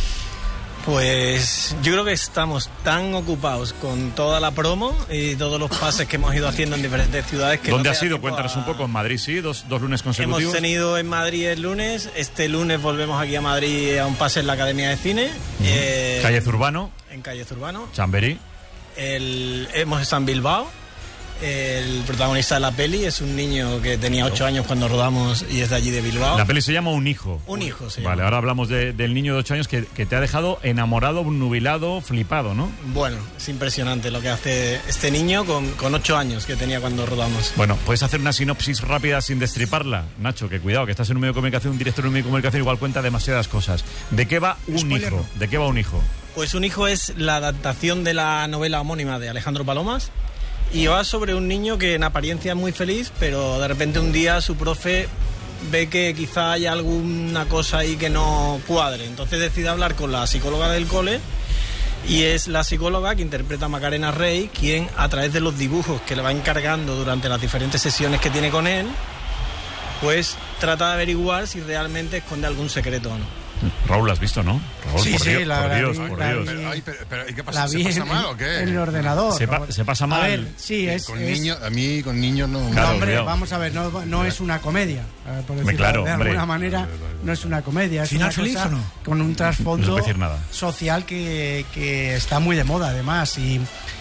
Pues yo creo que estamos tan ocupados con toda la promo y todos los pases que hemos ido haciendo en diferentes ciudades que ¿Dónde no has ido? a... Cuéntanos un poco. En Madrid, sí, dos, dos lunes consecutivos. Hemos tenido en Madrid el lunes, este lunes volvemos aquí a Madrid a un pase en la Academia de Cine. Uh-huh. eh, Calle Zurbano. En Calle Zurbano. Chamberí. El, hemos estado en Bilbao. El protagonista de la peli es un niño que tenía ocho años cuando rodamos y es de allí de Bilbao. La peli se llama Un Hijo. Un Hijo, sí. Vale, ahora hablamos de, del niño de ocho años que, que te ha dejado enamorado, nubilado, flipado, ¿no? Bueno, es impresionante lo que hace este niño con, con ocho años que tenía cuando rodamos. Bueno, ¿puedes hacer una sinopsis rápida sin destriparla? Nacho, que cuidado, que estás en un medio de comunicación, un director de un medio de comunicación igual cuenta demasiadas cosas. ¿De qué va Un Spoiler. Hijo? ¿De qué va Un Hijo? Pues Un Hijo es la adaptación de la novela homónima de Alejandro Palomas. Y va sobre un niño que en apariencia es muy feliz, pero de repente un día su profe ve que quizá hay alguna cosa ahí que no cuadre. Entonces decide hablar con la psicóloga del cole y es la psicóloga que interpreta a Macarena Rey quien, a través de los dibujos que le va encargando durante las diferentes sesiones que tiene con él, pues trata de averiguar si realmente esconde algún secreto o no. Raúl, ¿la has visto, no? Raúl, Sí, por sí, Dios, la- por la Dios, vi- por la Dios. vi. Pero, ay, pero, pero, ¿y qué pasa? La ¿Se vi pasa en- mal o qué? en el ordenador. Se, pa- se pasa mal. A ver, sí, es... Con es- niños, a mí con niños no... Claro, no, hombre, cuidado. vamos a ver, no, no es una comedia, eh, por decirlo claro, de hombre. alguna manera, no es una comedia, es ¿Final una feliz cosa o no? con un No trasfondo se puede decir nada. social que, que está muy de moda además y,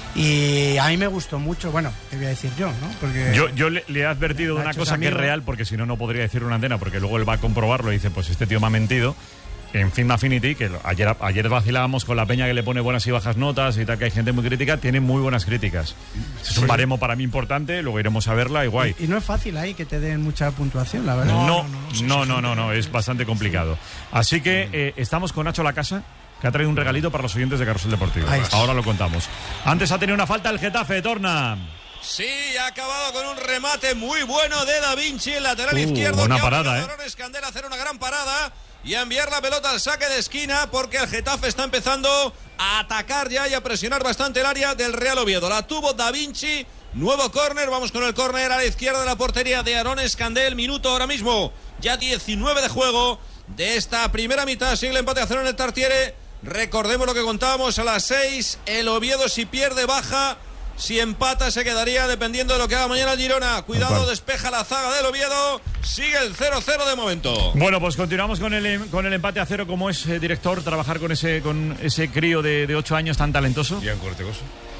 y a mí me gustó mucho, bueno, te voy a decir yo, ¿no? Porque Yo, yo le, le he advertido de una Nacho cosa es que es amigo. real, porque si no, no podría decir una antena, porque luego él va a comprobarlo y dice, pues este tío me ha mentido. En Film Affinity, que ayer, ayer vacilábamos con la peña que le pone buenas y bajas notas y tal, que hay gente muy crítica, tiene muy buenas críticas. Es un baremo para mí importante, luego iremos a verla y guay. y no es fácil ahí que te den mucha puntuación, la verdad. No, no, no, no, no, es bastante complicado. Así que eh, estamos con Nacho Lacasa, que ha traído un regalito para los oyentes de Carrusel Deportivo. Ahí está. Ahora lo contamos. Antes ha tenido una falta el Getafe, Torna. Sí, ha acabado con un remate muy bueno de Da Vinci, el lateral Uh, izquierdo. buena que ha parada, obligado ¿eh? a Aaron Escandel a hacer una gran parada y a enviar la pelota al saque de esquina, porque el Getafe está empezando a atacar ya y a presionar bastante el área del Real Oviedo. La tuvo Da Vinci, nuevo córner, vamos con el córner a la izquierda de la portería de Aaron Escandel. Minuto ahora mismo, ya diecinueve de juego de esta primera mitad. Sigue el empate a cero en el Tartiere. Recordemos lo que contábamos a las seis. El Oviedo, si pierde, baja. Si empata, se quedaría dependiendo de lo que haga mañana el Girona. Cuidado, despeja la zaga del Oviedo. Sigue el cero cero de momento. Bueno, pues continuamos con el, con el empate a cero. ¿Cómo es, eh, director, trabajar con ese, con ese crío de, de ocho años tan talentoso? Bien cortegoso.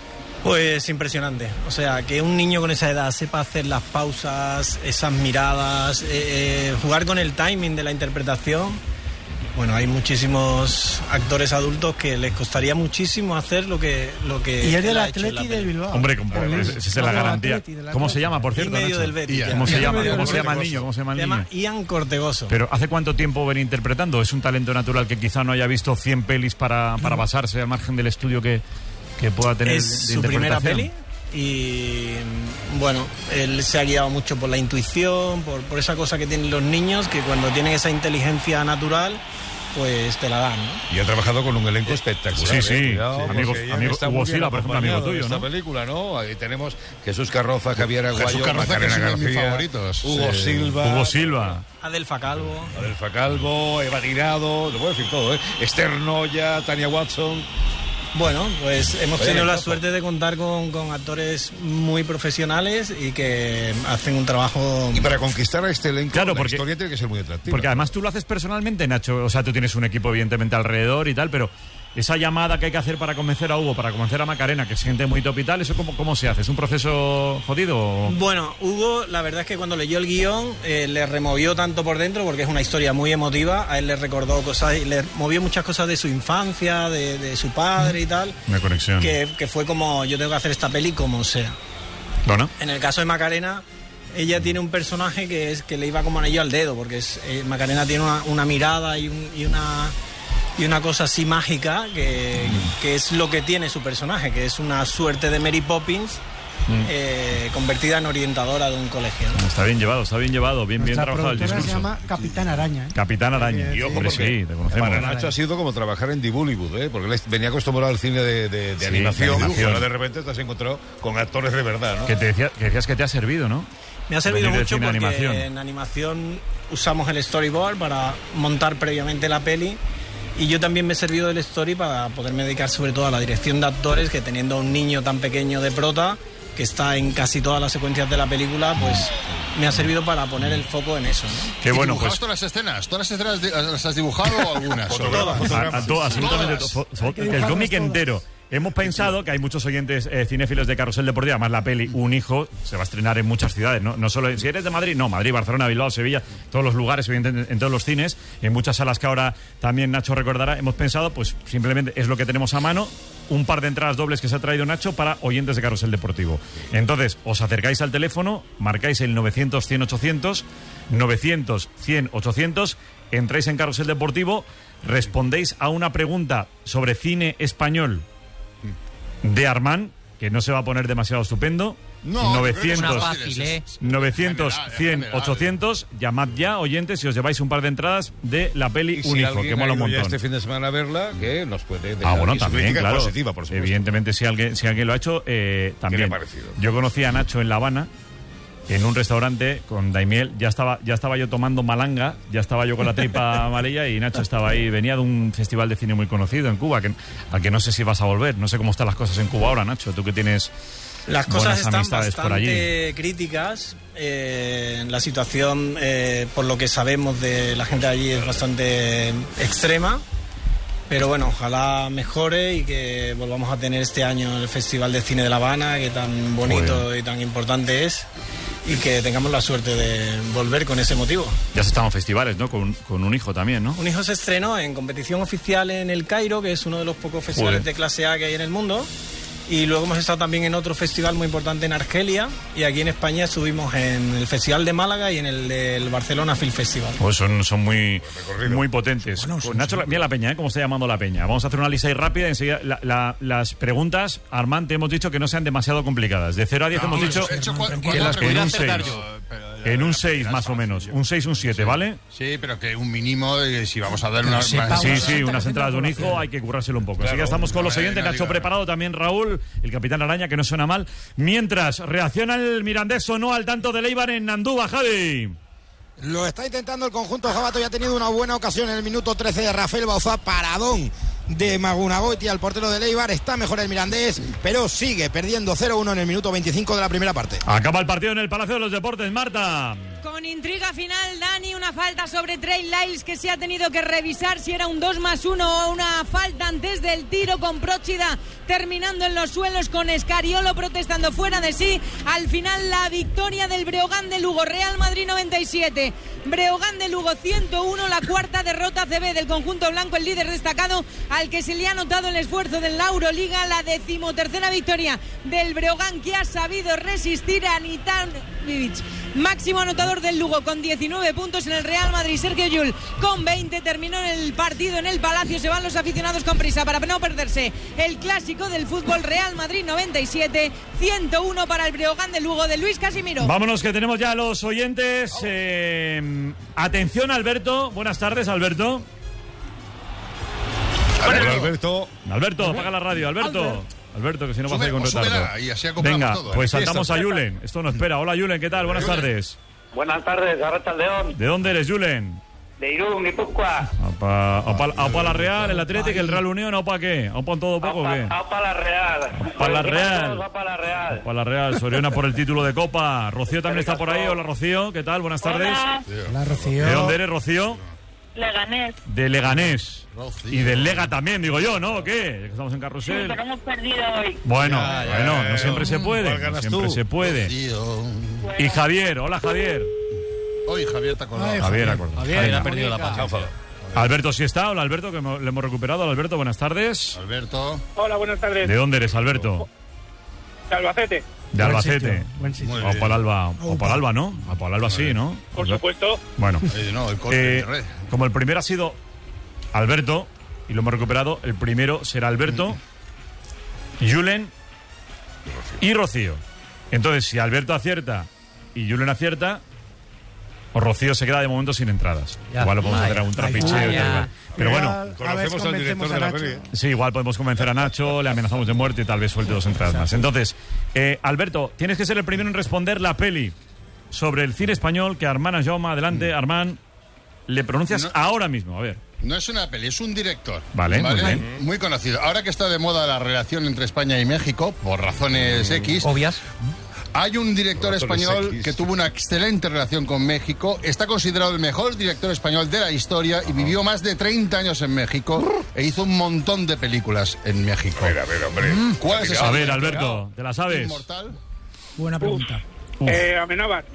Pues impresionante. O sea, que un niño con esa edad sepa hacer las pausas, esas miradas, eh, eh, jugar con el timing de la interpretación. Bueno, hay muchísimos actores adultos que les costaría muchísimo hacer lo que lo que Y es él del ha hecho en Atleti la de peli. Bilbao. Hombre, como- Él esa es la del garantía. Atleti, del ¿Cómo se Atleti. llama, por Y cierto, medio Nacho? del Betis. Ian. ya. ¿Cómo se Y llama? medio ¿Cómo del se llama el Cortegoso. niño? ¿Cómo se llama el Se niño? llama Ian Cortegoso. Pero ¿hace cuánto tiempo viene interpretando? ¿Es un talento natural que quizá no haya visto cien pelis para, para basarse al margen del estudio que, que pueda tener Es de su primera interpretación? peli y bueno, él se ha guiado mucho por la intuición, por, por esa cosa que tienen los niños, que cuando tienen esa inteligencia natural, pues te la dan, ¿no? Y ha trabajado con un elenco espectacular. Sí, ¿eh? sí, Cuidado, sí, porque amigos- ella amigo- está Hugo muy bien Silva, por ejemplo, amigo acompañado tuyo, en esta ¿no? película, ¿no? Ahí tenemos Jesús Carroza, Javier Aguayo, Jesús Carroza, que Macarena es uno de mis García, favoritos. Hugo Sí. Silva, Hugo Silva. Adelfa Calvo. Adelfa Calvo, Eva Tirado, lo puedo decir todo, ¿eh? Esther Noya, Tania Watson. Bueno, pues hemos Vaya tenido la equipazo. suerte de contar con, con actores muy profesionales y que hacen un trabajo... Y para conquistar a este elenco, Claro, la porque- historia tiene que ser muy atractiva. Porque además tú lo haces personalmente, Nacho. O sea, tú tienes un equipo, evidentemente, alrededor y tal, pero esa llamada que hay que hacer para convencer a Hugo, para convencer a Macarena, que es gente muy top y tal, ¿eso cómo, cómo se hace? ¿Es un proceso jodido? o- Bueno, Hugo, la verdad es que cuando leyó el guión eh, le removió tanto por dentro porque es una historia muy emotiva. A él le recordó cosas y le movió muchas cosas de su infancia, de, de su padre y tal. Una conexión. Que, que fue como, yo tengo que hacer esta peli como sea. Bueno. En el caso de Macarena, ella tiene un personaje que es que le iba como anillo al dedo, porque es, eh, Macarena tiene una, una mirada y, un- y una y una cosa así mágica que, que es lo que tiene su personaje, que es una suerte de Mary Poppins Mm. eh, convertida en orientadora de un colegio, ¿no? Está bien llevado, está bien llevado, bien, bien Nuestra trabajado el productora se discurso. llama Capitán Araña. ¿eh? Capitán Araña. Y ojo, Hombre, porque sí, te conocemos. Para Nacho ha sido como trabajar en The Bollywood, ¿eh? Porque él venía acostumbrado al cine de, de- de Sí, animación, de animación. y ahora de repente te has encontrado con actores de verdad, ¿no? Que, te decía- que decías que te ha servido, ¿no? Me ha servido Venir de mucho cine a porque animación. en animación usamos el storyboard para montar previamente la peli y yo también me he servido del story para poderme dedicar sobre todo a la dirección de actores, que teniendo a un niño tan pequeño de prota que está en casi todas las secuencias de la película, pues me ha servido para poner el foco en eso, ¿no? Qué ¿Y bueno, dibujabas pues. todas las escenas? ¿Todas las escenas de- las has dibujado o algunas? Fotogramas, Solo? A, a todo, absolutamente Todas. todo. Fo- Hay que El dibujarlas cómic todas. entero. Hemos pensado que hay muchos oyentes eh, cinéfilos de Carrusel Deportivo, además la peli Un Hijo se va a estrenar en muchas ciudades, no, no solo, si eres de Madrid, no, Madrid, Barcelona, Bilbao, Sevilla, todos los lugares, evidentemente, en todos los cines, en muchas salas que ahora también Nacho recordará. Hemos pensado, pues simplemente es lo que tenemos a mano, un par de entradas dobles que se ha traído Nacho para oyentes de Carrusel Deportivo. Entonces, os acercáis al teléfono, marcáis el novecientos cien ochocientos, novecientos cien ochocientos, entráis en Carrusel Deportivo, respondéis a una pregunta sobre cine español de Armand, que no se va a poner demasiado estupendo. No, novecientos, una fácil, ¿eh? novecientos, General, cien, general. ochocientos, llamad ya, oyentes, y os lleváis un par de entradas de la peli Y Un si Hijo, alguien que ha mola un ido ya montón. este fin de semana a verla, que nos puede dejar Ah, bueno, aquí su también, crítica claro. positiva, por supuesto. Evidentemente, si alguien, si alguien lo ha hecho, eh, también. le ha parecido? Yo conocí a Nacho en La Habana en un restaurante con Daimiel. Ya estaba, ya estaba yo tomando malanga, ya estaba yo con la tripa amarilla y Nacho estaba ahí. Venía de un festival de cine muy conocido en Cuba, que, al que no sé si vas a volver. No sé cómo están las cosas en Cuba ahora, Nacho, tú que tienes las cosas buenas están amistades por allí. bastante críticas. Eh, la situación, eh, por lo que sabemos de la gente de allí, es bastante extrema. Pero bueno, ojalá mejore y que volvamos a tener este año el Festival de Cine de La Habana, que tan bonito Joder. y tan importante es, y que tengamos la suerte de volver con ese motivo. Ya se estaban festivales, ¿no? Con, con un hijo también, ¿no? Un hijo se estrenó en competición oficial en el Cairo, que es uno de los pocos festivales Joder. de clase A que hay en el mundo. Y luego hemos estado también en otro festival muy importante en Argelia, y aquí en España estuvimos en el Festival de Málaga y en el del Barcelona Film Festival. Pues son, son muy, muy potentes. Bueno, pues Nacho, mira la peña, ¿eh? ¿Cómo está llamando la peña? Vamos a hacer una lista ahí rápida. Enseguida, la, la, las preguntas, Armand, te hemos dicho que no sean demasiado complicadas. De cero a diez no, hemos dicho hecho, que las en un seis. En un seis más o menos. Un seis, un siete, sí. ¿vale? Sí, pero que un mínimo, si vamos a dar una... Sí, sí, sí, unas entradas de un hijo hay que currárselo un poco. Claro, así que estamos con los siguientes. Nacho preparado, también Raúl, el capitán Araña, que no suena mal. Mientras reacciona el Mirandés o no al tanto de Eibar en Andúba, Javi. Lo está intentando el conjunto jabato y ha tenido una buena ocasión en el minuto trece de Rafael Bauzá, paradón de Magunagoiti al portero de Eibar. Está mejor el Mirandés, pero sigue perdiendo cero uno en el minuto veinticinco de la primera parte. Acaba el partido en el Palacio de los Deportes, Marta. Con intriga final, Dani, una falta sobre Trey Lyles que se ha tenido que revisar si era un dos más uno o una falta antes del tiro, con Próchida terminando en los suelos, con Escariolo protestando fuera de sí. Al final la victoria del Breogán de Lugo, Real Madrid noventa y siete, Breogán de Lugo ciento uno, la cuarta derrota C B del conjunto blanco, el líder destacado al que se le ha notado el esfuerzo de la Euroliga, la decimotercera victoria del Breogán, que ha sabido resistir a Nitan Vivic, máximo anotador del Lugo con diecinueve puntos. En el Real Madrid, Sergio Llull con veinte. Terminó el partido en el Palacio. Se van los aficionados con prisa para no perderse el clásico del fútbol. Real Madrid noventa y siete, ciento uno para el Breogán de Lugo de Luis Casimiro. Vámonos, que tenemos ya a los oyentes. Eh, atención, Alberto. Buenas tardes, Alberto. Alberto. Alberto. Alberto, apaga la radio, Alberto. Alberto. Alberto, que si no vas a ir con retardo. Y así Venga, todo, pues saltamos a Julen. Esto no espera. Hola, Julen, ¿qué tal? Buenas tardes. Buenas tardes, Arracha León. ¿De dónde eres, Julen? De Irún, Guipúzcoa. ¿Aupa la Real, el Atlético, el Real Unión? ¿Aupa qué? ¿Aupa en todo poco o qué? Aupa la Real. Aupa la Real. Aupa la Real. Aupa la Real. Soriona por el título de Copa. Rocío también está por ahí. Hola, Rocío. ¿Qué tal? Buenas tardes. Hola, Hola Rocío. ¿De dónde eres, Rocío? Leganés. De Leganés. Rocío. Y del Lega también, digo yo, ¿no? ¿O qué? Estamos en Carrusel. Sí, pero hemos perdido hoy. Bueno, ya, ya, bueno, ya, no siempre se puede. No siempre tú? se puede. Rocío. Y Javier. Hola, Javier. Hoy Javier te acordado. Javier, acordado. Javier, Javier ha perdido la paciencia. Alberto, ¿sí está? Hola, Alberto, que le hemos recuperado. Alberto, buenas tardes. Alberto. Hola, buenas tardes. ¿De dónde eres, Alberto? De Albacete. De Albacete. O por Alba, o por Alba, ¿no? O por Alba sí, ¿no? Por supuesto. Bueno. Eh, no, el corte eh, de red. Como el primero ha sido Alberto, y lo hemos recuperado, el primero será Alberto, Julen y Rocío. Entonces, si Alberto acierta y Julen acierta, o Rocío se queda de momento sin entradas. Ya. Igual lo podemos Vaya. hacer algún trapicheo y tal. Pero bueno, conocemos al director de la peli. Sí, igual podemos convencer a Nacho, le amenazamos de muerte y tal vez suelte dos entradas más. Entonces, eh, Alberto, tienes que ser el primero en responder la peli sobre el cine español que Armand Jaume, adelante, mm. Armand, le pronuncias no, ahora mismo, a ver. No es una peli, es un director. Vale, ¿vale? Muy bien. Muy conocido. Ahora que está de moda la relación entre España y México, por razones mm. X. Obvias. Hay un director español que tuvo una excelente relación con México, está considerado el mejor director español de la historia y vivió más de treinta años en México e hizo un montón de películas en México. A ver, a ver, hombre. ¿Cuál es ese? A ver, Alberto, ¿te la sabes? ¿Inmortal? Buena pregunta. Uf. Eh, Amenábar.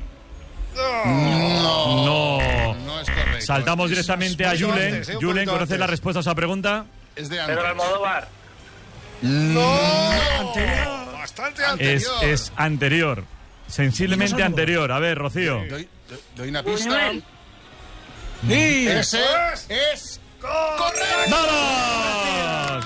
No. No. No es correcto. Saltamos directamente a Julen. Julen, ¿conoces la respuesta a esa pregunta? Es de antes. Pedro Almodóvar. No. Anterior. Bastante anterior. Es, es anterior. Sensiblemente anterior. A ver, Rocío. Doy, doy una pista. Sí. Ese es correcto. ¡Vamos!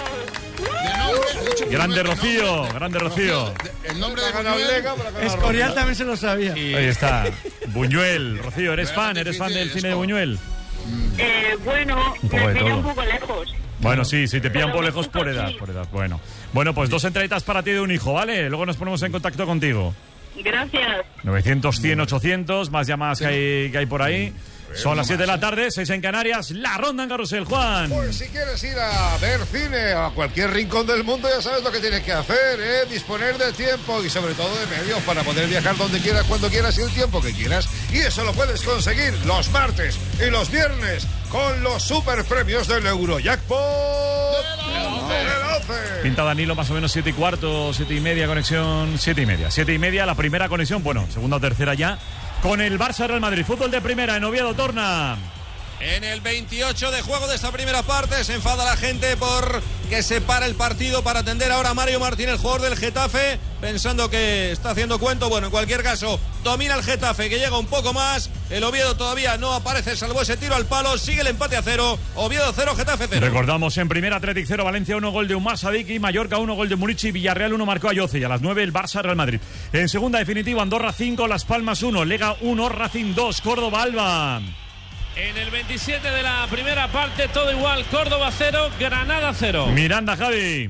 Grande Rocío, grande Rocío. El nombre de Buñuel. Escorial también se lo sabía. Ahí está. Buñuel. Rocío, ¿eres fan? ¿Eres fan del cine de Buñuel? Eh, bueno, Un poco me de pilla todo. un poco lejos. Bueno, sí, sí, te pillan Pero por lejos por edad, sí. por edad. Bueno, bueno, pues dos entraditas para ti de un hijo, ¿vale? Luego nos ponemos en contacto contigo. Gracias. novecientos, cien, ochocientos, más llamadas que hay, que hay por ahí. Son las siete de la tarde, seis en Canarias, la ronda en Carrusel, Juan. Pues si quieres ir a ver cine a cualquier rincón del mundo, ya sabes lo que tienes que hacer, ¿eh? Disponer de tiempo y sobre todo de medios para poder viajar donde quieras, cuando quieras y el tiempo que quieras. Y eso lo puedes conseguir los martes y los viernes con los super premios del Eurojackpot del once. Pinta Danilo más o menos siete y cuarto, siete y media, conexión siete y media. Siete y media, la primera conexión, bueno, segunda o tercera ya, con el Barça Real Madrid. Fútbol de primera en Oviedo, Torna. En el veintiocho de juego de esta primera parte se enfada la gente por que se para el partido para atender ahora a Mario Martín, el jugador del Getafe, pensando que está haciendo cuento. Bueno, en cualquier caso, domina el Getafe, que llega un poco más. El Oviedo todavía no aparece, salvo ese tiro al palo. Sigue el empate a cero. Oviedo cero, Getafe cero. Recordamos en primera Athletic cero, Valencia uno, gol de Umar Sadiki, Mallorca uno, gol de Murici, Villarreal uno, marcó a Yoce. Y a las nueve el Barça Real Madrid. En segunda definitiva, Andorra cinco, Las Palmas uno, Lega uno, Racing dos, Córdoba Alba. En el veintisiete de la primera parte, todo igual. Córdoba cero, Granada cero. Miranda, Javi.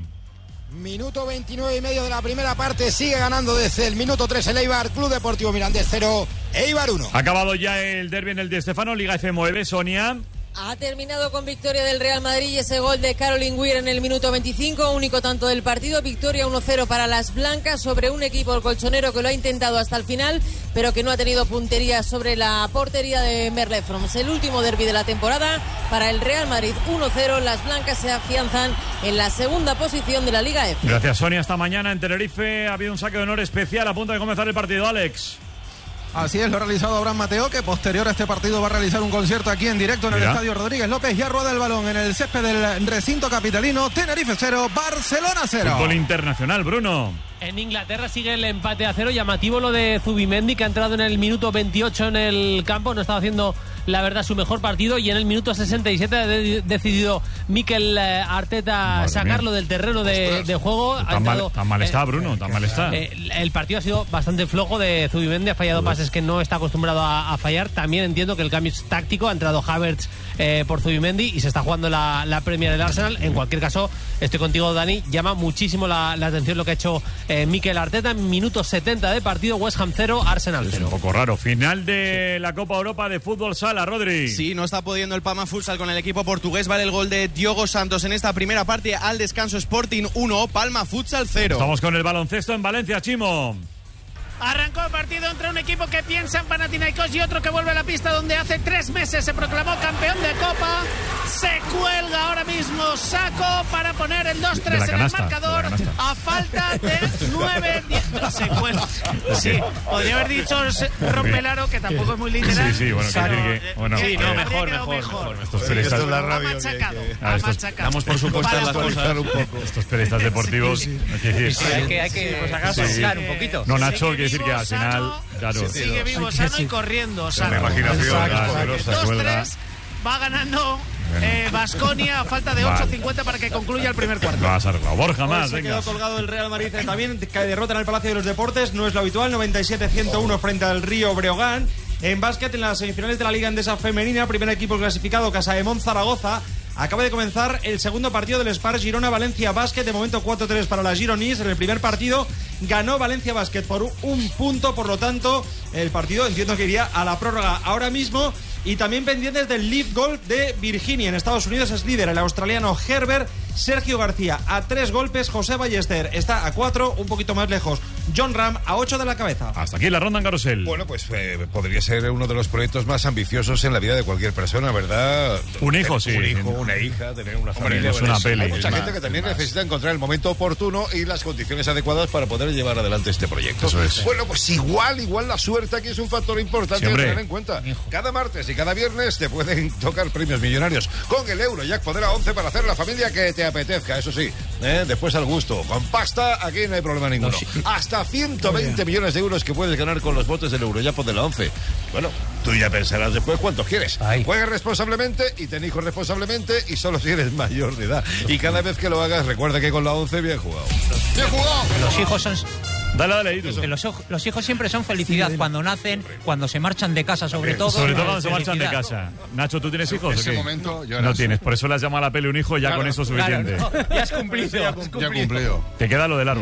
Minuto veintinueve y medio de la primera parte. Sigue ganando desde el minuto tres el Eibar. Club Deportivo Mirandés cero, Eibar uno. Ha acabado ya el derbi en el Di Stéfano. Liga F nueve, Sonia. Ha terminado con victoria del Real Madrid y ese gol de Caroline Weir en el minuto veinticinco, único tanto del partido. Victoria uno cero para las blancas sobre un equipo, el colchonero, que lo ha intentado hasta el final, pero que no ha tenido puntería sobre la portería de Merle Froms. El último derbi de la temporada para el Real Madrid, uno cero. Las blancas se afianzan en la segunda posición de la Liga F. Gracias, Sonia. Esta mañana en Tenerife ha habido un saque de honor especial a punto de comenzar el partido, Alex. Así es, lo ha realizado Abraham Mateo, que posterior a este partido va a realizar un concierto aquí en directo en el Mira. Estadio Rodríguez López. Ya rueda el balón en el césped del recinto capitalino. Tenerife cero, Barcelona cero. Fútbol internacional, Bruno. En Inglaterra sigue el empate a cero. Llamativo lo de Zubimendi, que ha entrado en el minuto veintiocho en el campo. No estaba haciendo, la verdad, su mejor partido. Y en el minuto sesenta y siete ha de- decidido Mikel Arteta Madre sacarlo mía. del terreno de, de juego. Ha Tan mal, entrado, tan mal está, eh, Bruno, tan mal está. Eh, el partido ha sido bastante flojo de Zubimendi, ha fallado pases que no está acostumbrado a, a fallar. También entiendo que el cambio es táctico, ha entrado Havertz eh, por Zubimendi y se está jugando la, la Premier del Arsenal. En cualquier caso, estoy contigo, Dani, llama muchísimo la, la atención lo que ha hecho eh, Mikel Arteta en minuto setenta de partido. West Ham cero, Arsenal cero. Un poco raro. Final de la Copa Europa de Fútbol Sala, Rodri. Sí, no está pudiendo el Palma Futsal con el equipo portugués. Vale el gol de Diogo Santos en esta primera parte. Al descanso, Sporting uno, Palma Futsal cero. Estamos con el baloncesto en Valencia, Chimo. Arrancó el partido entre un equipo que piensa en Panathinaikos y otro que vuelve a la pista donde hace tres meses se proclamó campeón de Copa. Se cuelga ahora mismo Saco para poner el dos tres De la en el canasta, marcador de la canasta. a falta de nueve diez. Se cuelga. Sí, podría haber dicho se- rompe el aro, que tampoco es muy literal. Sí, sí, bueno, quiero pero, decir que- eh, bueno, sí, eh, no, eh, mejor, mejor, mejor. Estos Esto periodistas, es la Ha radio. machacado, que- Ah, ha estos- machacado. damos por supuestas Para las cosas. actualizar un poco. estos periodistas deportivos. no quiere decir- Sí, hay que, hay que pues, acaso, Sí. claro, un poquito. No, Nacho, Sigue quiere decir que vivo, al final, sano, claro. Sigue vivo, sano y corriendo. Sano. La imaginación, Exacto. poderosa. Se dos cuelga. tres, va ganando Baskonia a falta de Vale. ocho cincuenta para que concluya el primer cuarto. Va a ser la Borja Hoy más, se venga. quedó colgado el Real Madrid eh, también, que derrota en el Palacio de los Deportes. No es lo habitual, noventa y siete ciento uno frente al Río Breogán. En básquet, en las semifinales de la Liga Endesa Femenina, primer equipo clasificado, Casaemón Zaragoza. Acaba de comenzar el segundo partido del Spar Girona Valencia Basket. De momento cuatro tres para las Gironís. En el primer partido ganó Valencia Basket por un punto. Por lo tanto, el partido entiendo que iría a la prórroga ahora mismo. Y también pendientes del Leaf Golf de Virginia. En Estados Unidos es líder el australiano Herbert. Sergio García a tres golpes. José Ballester está a cuatro, un poquito más lejos. John Ram a ocho de la cabeza. Hasta aquí la ronda en Carusel. Bueno, pues eh, podría ser uno de los proyectos más ambiciosos en la vida de cualquier persona, ¿verdad? Un hijo, sí. Un hijo, una hija, tener una Hombre, familia. es una Bueno, peli. Hay mucha Es gente más, que también es más. necesita encontrar el momento oportuno y las condiciones adecuadas para poder llevar adelante este proyecto. Eso es. Bueno, pues igual, igual la suerte aquí es un factor importante Sí, a hombre. tener en cuenta. Cada martes y cada viernes te pueden tocar premios millonarios con el Eurojackpot de la once para hacer la familia que te apetezca, eso sí, ¿eh? Después al gusto. Con pasta aquí no hay problema ninguno. Hasta ciento veinte millones de euros que puedes ganar con los botes del Eurojackpot de la once. Bueno, tú ya pensarás después cuántos quieres. Juega responsablemente y ten hijos responsablemente y solo si eres mayor de edad. Y cada vez que lo hagas, recuerda que con la once bien jugado. ¡Bien jugado! Los hijos son... Dale, dale, Iru. Que los, oj- los hijos siempre son felicidad cuando nacen, cuando se marchan de casa, sobre todo. Sobre todo eh, cuando se marchan de felicidad. casa. Nacho, ¿tú tienes hijos? En o ese qué? momento yo No era- tienes, por eso le has llamado a la peli un hijo, ya Claro, con eso es Claro, suficiente. no, ya has cumplido. Ya cumplido. Te queda lo del árbol.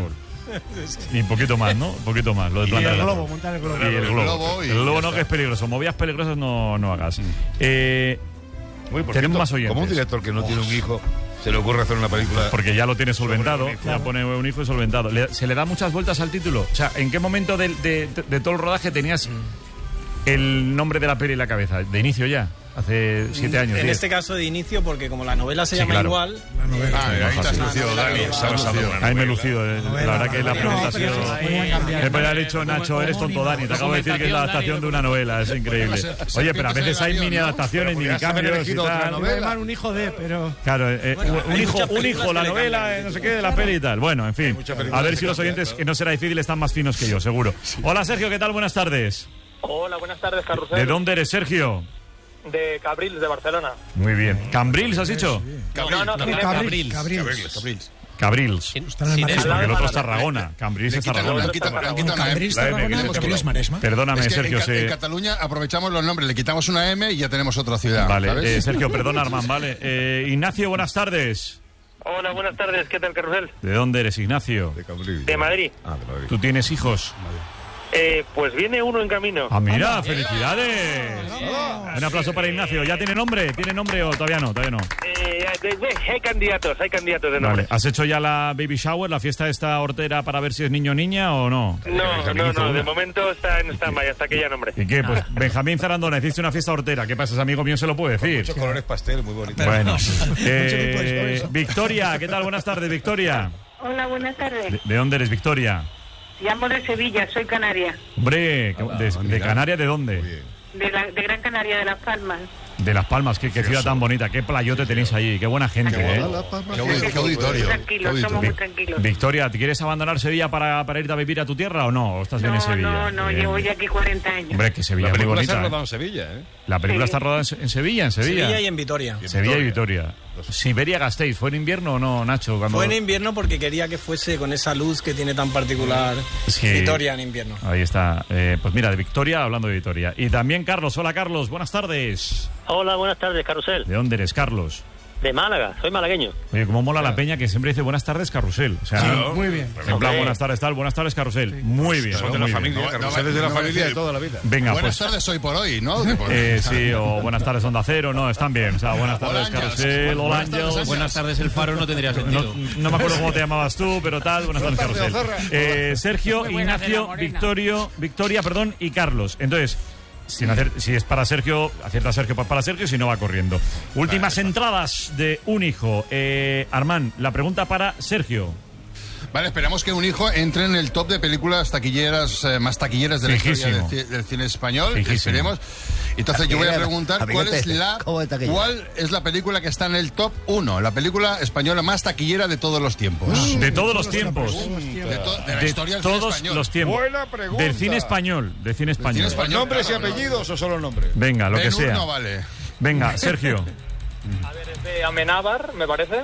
Y un poquito más, ¿no? Un poquito más. Lo de Y plantar el la globo, torre. montar el globo. Y el El globo. globo y El globo ya no, está. que es peligroso. Movidas peligrosas no, no hagas. Eh, Uy, por tenemos cierto, más oyentes. como un director que no tiene un hijo se le ocurre hacer una película. Porque ya lo tiene solventado, un hijo. ya pone un hijo y solventado. Le- ¿Se le da muchas vueltas al título? O sea, ¿en qué momento del- de, de- de todo el rodaje tenías el nombre de la peli en la cabeza? ¿De inicio ya? Hace siete años. En diez. este caso de inicio, porque como la novela se Sí, llama claro. igual. Ah, ahí te has lucido, Dani. Se ha lucido. Ahí me he lucido. eh. La verdad que la pregunta ha sido... cambiar. Me podría haber dicho, Nacho, eres tonto, Dani. Te acabo de decir que es la adaptación de una novela. Es increíble. Oye, pero a veces hay mini adaptaciones, mini cambios y tal. Iba a llamar un hijo de, pero... Claro, eh, un hijo, un hijo, la novela, eh, no sé qué, de la peli y tal. Bueno, en fin. A ver si los oyentes, que no será difícil, están más finos que yo, seguro. Hola, Sergio, ¿qué tal? Buenas tardes. Hola, buenas tardes, Carrusel. ¿De dónde eres, Sergio? De Cabrils, de Barcelona. Muy bien. ¿Cambrils has dicho? No, no, Cabrils. Cabrils. Cabrils. Cabrils. Está en el Maresme. Porque el otro es Tarragona. Cambrils Le es quitan Tarragona. una, quitan- le quitan una Cambrils, M. La M, Tarragona, que porque le- no es Maresma. Perdóname, Es que Sergio. en, Ca- se- en Cataluña aprovechamos los nombres, le quitamos una M y ya tenemos otra ciudad. Vale, ¿sabes? eh, Sergio, perdona, Armand, vale. Eh, Ignacio, buenas tardes. Hola, buenas tardes. ¿Qué tal, Carrusel? ¿De dónde eres, Ignacio? De Madrid. Ah, de Madrid. ¿Tú tienes hijos? Eh, pues viene uno en camino. Ah, mira, felicidades. Un aplauso para Ignacio. ¿Ya tiene nombre? ¿Tiene nombre o todavía no? Todavía no. Eh, de- de- hay candidatos, hay candidatos de nombre. Vale. ¿Has hecho ya la baby shower, la fiesta esta hortera para ver si es niño o niña o no? No, no, no, de momento está en stand-by hasta que ya nombre. ¿Y qué? Pues Benjamín Zarandona, hiciste una fiesta hortera. ¿Qué pasa? Es amigo mío, se lo puede decir. Muchos colores pastel, muy bonito. Bueno. Eh, Victoria, ¿qué tal? Buenas tardes, Victoria. Hola, buenas tardes. ¿De, de dónde eres, Victoria? Llamo de Sevilla, soy canaria. Hombre, ¿de, de Canarias de dónde? De, la, de Gran Canaria, de Las Palmas. De Las Palmas, qué, qué ciudad tan bonita, qué playote tenéis allí, qué buena gente, ¿eh? Qué audi- qué auditorio. Tranquilos, somos muy tranquilos. Victoria, ¿te quieres abandonar Sevilla para, para irte a vivir a tu tierra o no? ¿O estás bien en No, Sevilla? no, no, Bien. llevo ya aquí cuarenta años. Hombre, que Sevilla La es muy película bonita. se ha ¿eh? rodado en Sevilla, ¿eh? La película Sí. está rodada en, en Sevilla, en Sevilla. Sevilla y en Vitoria. Sevilla y Vitoria. Siberia Gasteiz, ¿fue en invierno o no, Nacho? Cuando... Fue en invierno porque quería que fuese con esa luz que tiene tan particular Sí. Vitoria en invierno. Ahí está. Eh, pues mira, de Victoria, hablando de Vitoria. Y también Carlos. Hola, Carlos. Buenas tardes. Hola, buenas tardes, Carrusel. ¿De dónde eres, Carlos? De Málaga, soy malagueño. Oye, cómo mola la peña que siempre dice buenas tardes, Carrusel. O sea, Muy bien. en plan, buenas tardes, tal, buenas tardes, Carrusel. Muy bien. Son de muy la bien. familia, No, Carrusel no, es de la no, familia no, de toda la vida. Venga, Buenas pues. tardes hoy por hoy, ¿no? Que por- Eh, sí, o buenas tardes, Onda Cero. No, están bien. O sea, buenas tardes, Hola, Ángels. Carrusel. Hola, Buenas tardes, Ángels. Ángels. Buenas tardes, el faro no tendría No, sentido. no me acuerdo cómo te llamabas tú, pero tal. Buenas tardes, Buenas tardes, Carrusel. Eh, Sergio, Muy buenas de la Ignacio, Morena. Victorio, Victoria, perdón, y Carlos. Entonces, sin hacer, si es para Sergio, acierta Sergio pues para Sergio, si no va corriendo. Últimas entradas de un hijo. Eh, Armand, la pregunta para Sergio. Vale, esperamos que un hijo entre en el top de películas taquilleras, eh, más taquilleras de la historia Fijísimo. del, ci- del cine español. Fijísimo. Esperemos. Entonces yo voy a Taquillera. preguntar cuál es, Amiguete, la, ¿cómo de taquillera? cuál es la película que está en el top uno, la película española más taquillera de todos los tiempos. De todos los tiempos. De, to- de la De historia del cine todos español. los tiempos. Buena pregunta. Del cine español. Del cine español. cine español. ¿Nombres y Claro, apellidos o solo nombres? Venga, lo que Ben-Hur sea. no vale. Venga, Sergio. A ver, es de Amenábar, me parece.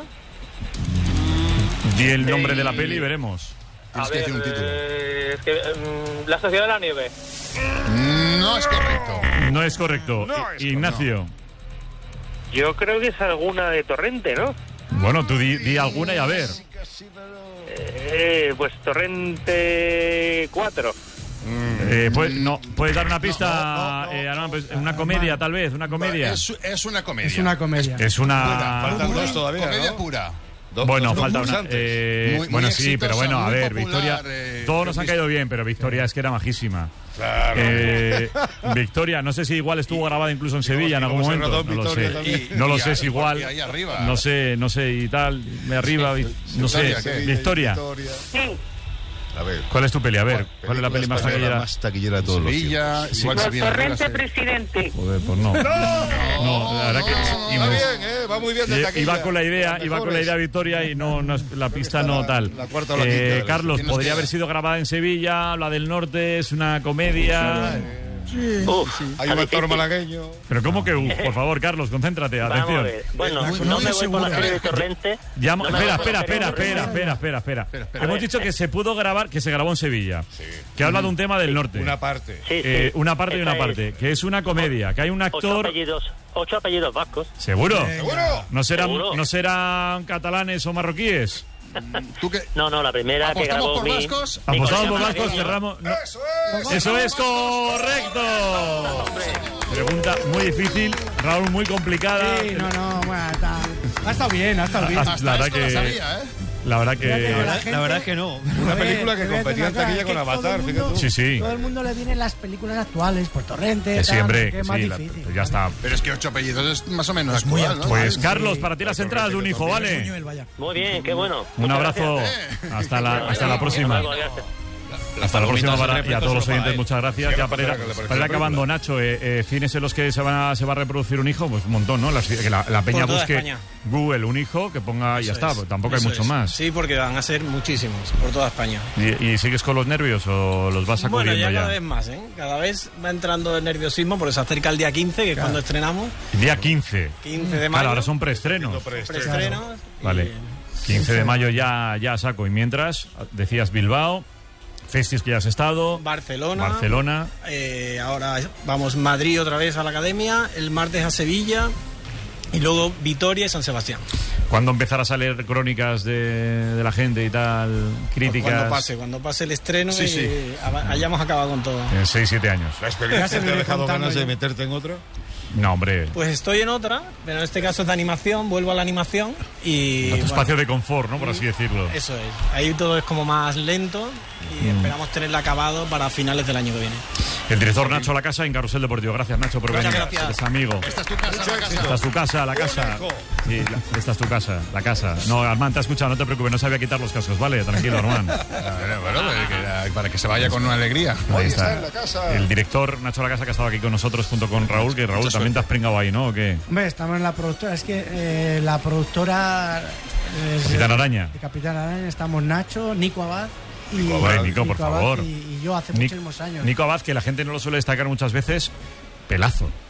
Di el nombre de la peli y veremos. A Tienes que decir un título. eh, es que, mm, La Sociedad de la Nieve. No es correcto. No es correcto. I- Ignacio. Yo creo que es alguna de Torrente, ¿no? Bueno, tú di, di alguna y a ver. Eh, pues Torrente cuatro. Eh, pues, no, ¿puedes dar una pista? eh, Armand, pues, una comedia, tal vez, una comedia. Es, es una comedia. Es una comedia. Es una... Faltan Pura, dos todavía, comedia ¿no? pura. Dos- Bueno, dos falta una. concursantes. eh, Muy- muy bueno, sí, pero exitosa, bueno, a muy ver, popular, Victoria. eh, todos nos han pero caído bien, pero Victoria es que era majísima. Claro. Eh, Victoria, no sé si igual estuvo grabada incluso en Sevilla en algún cómo se momento. rodó en No lo Vitoria sé. también. No lo Y sé ahí- si igual. y ahí arriba. No sé, no sé y tal. Me arriba, vi- no sé. Victoria, ¿qué? Victoria, Sí, A ver. ¿cuál es tu peli? A ver, ¿cuál es la peli más española taquillera? más taquillera de todos los Sevilla, tiempos? igual Los se viene arriba, Torrente se- presidente. Joder, pues no. No, la verdad que. y Va me- bien, ¿eh? Va muy bien de y- taquilla. Iba con la idea, Las iba con la mejores. idea Victoria y no, no es- la pista no tal. la cuarta o la Eh, quinta de la Carlos, lista. podría haber sido grabada en Sevilla, la del norte, es una comedia. Uf, Hay un actor malagueño. Pero ¿cómo que? Uh, por favor, Carlos, concéntrate, Vamos a atención. ver. Bueno, Muy- no muy me voy por la segura. serie de Torrente. Llamo- No me espera, voy por espera, la serie espera, de espera, Torrente. espera, espera, espera. espera. Hemos dicho que se pudo grabar, que se grabó en Sevilla. Que habla de un tema del norte. Una parte. Sí, sí. Eh, una parte y Esa una es. parte. Que es una comedia, que hay un Ocho actor. apellidos, ocho apellidos vascos. ¿Seguro? ¿Seguro? ¿No serán, Seguro. ¿No serán catalanes o marroquíes? ¿Tú qué? No, no, la primera que grabó por mi... vascos? mi Apostamos colega por vascos, malagueño. cerramos. No. Eso es correcto. Pregunta muy difícil, Raúl, muy complicada. Sí, no, no, bueno, está, ha estado bien, ha estado bien. Hasta la verdad que, sabía, ¿eh? La verdad que... Fíjate que la La, gente- la verdad es que no. Una A ver, película que te voy a decir competía en una cosa, taquilla es con que Avatar, todo el fíjate mundo- tú. Sí, sí. Todo el mundo le vienen las películas actuales, por Torrente, Que tal, siempre, que que es más sí, la- difícil. ya está. Pero es que ocho apellidos es más o menos actual, ¿no? Pues Carlos, para ti las entradas de un hijo, ¿vale? Muy bien, qué bueno. Un Muchas abrazo. gracias. Hasta la, hasta la próxima. Hasta luego, gracias. Hasta la próxima palomitas, para, el y a refresco todos los se lo paga oyentes, él. muchas gracias. Sí, Ya que para ir, le pareció para ir la acabando, película. Nacho, eh, eh, cines en los que se, van a, se va a reproducir un hijo, pues un montón, ¿no? Las- que la, la peña Por toda busque España. Google un hijo, que ponga y ya Eso está, es, pues tampoco hay eso mucho es. más. Sí, porque van a ser muchísimos por toda España. ¿Y, y sigues con los nervios o los vas Bueno, sacudiendo ya ya? cada vez más, ¿eh? Cada vez va entrando el nerviosismo porque se acerca el día quince, que es cuando estrenamos. Día quince. quince de mayo. Claro, ahora son preestrenos. Preestrenos. Vale. quince de mayo ya, ya saco. Y mientras, decías Bilbao, Festis que ya has estado. Barcelona. Barcelona. Eh, ahora vamos Madrid otra vez a la academia, el martes a Sevilla y luego Vitoria y San Sebastián. ¿Cuándo empezarás a leer crónicas de, de la gente y tal? Críticas. Cuando pase, cuando pase el estreno Sí, y sí. hab- hayamos acabado con todo. En seis siete años. ¿La experiencia te ha dejado ganas de meterte en otra? No, hombre. Pues estoy en otra, pero en este caso es de animación, vuelvo a la animación y... Tu bueno, espacio de confort, ¿no? Por así decirlo. Eso es, ahí todo es como más lento y Mm. esperamos tenerla acabado para finales del año que viene. El director Nacho La Casa en Carrusel Deportivo. Gracias, Nacho, por Muchas venir. gracias. Eres amigo. Esta es tu casa, la casa. Esta es tu casa, la casa. Sí, la- esta es tu casa, la casa. No, Armand, te ha escuchado, no te preocupes, no sabía quitar los cascos, ¿vale? Tranquilo, Armand. Bueno, bueno, que- para que se vaya con una alegría. Ahí está está. en la casa. El director Nacho La Casa que ha estado aquí con nosotros junto con Raúl, que Raúl Mucha también te has pringado ahí, ¿no? ¿O qué? Hombre, estamos en la productora. Es que eh, la productora. Es, Capitán Araña. De Capitán Araña estamos Nacho, Nico Abad. Y, Hombre, Nico, por Abad favor. Y, y yo hace Nic- muchísimos años. Nico Abad, que la gente no lo suele destacar muchas veces, pelazo.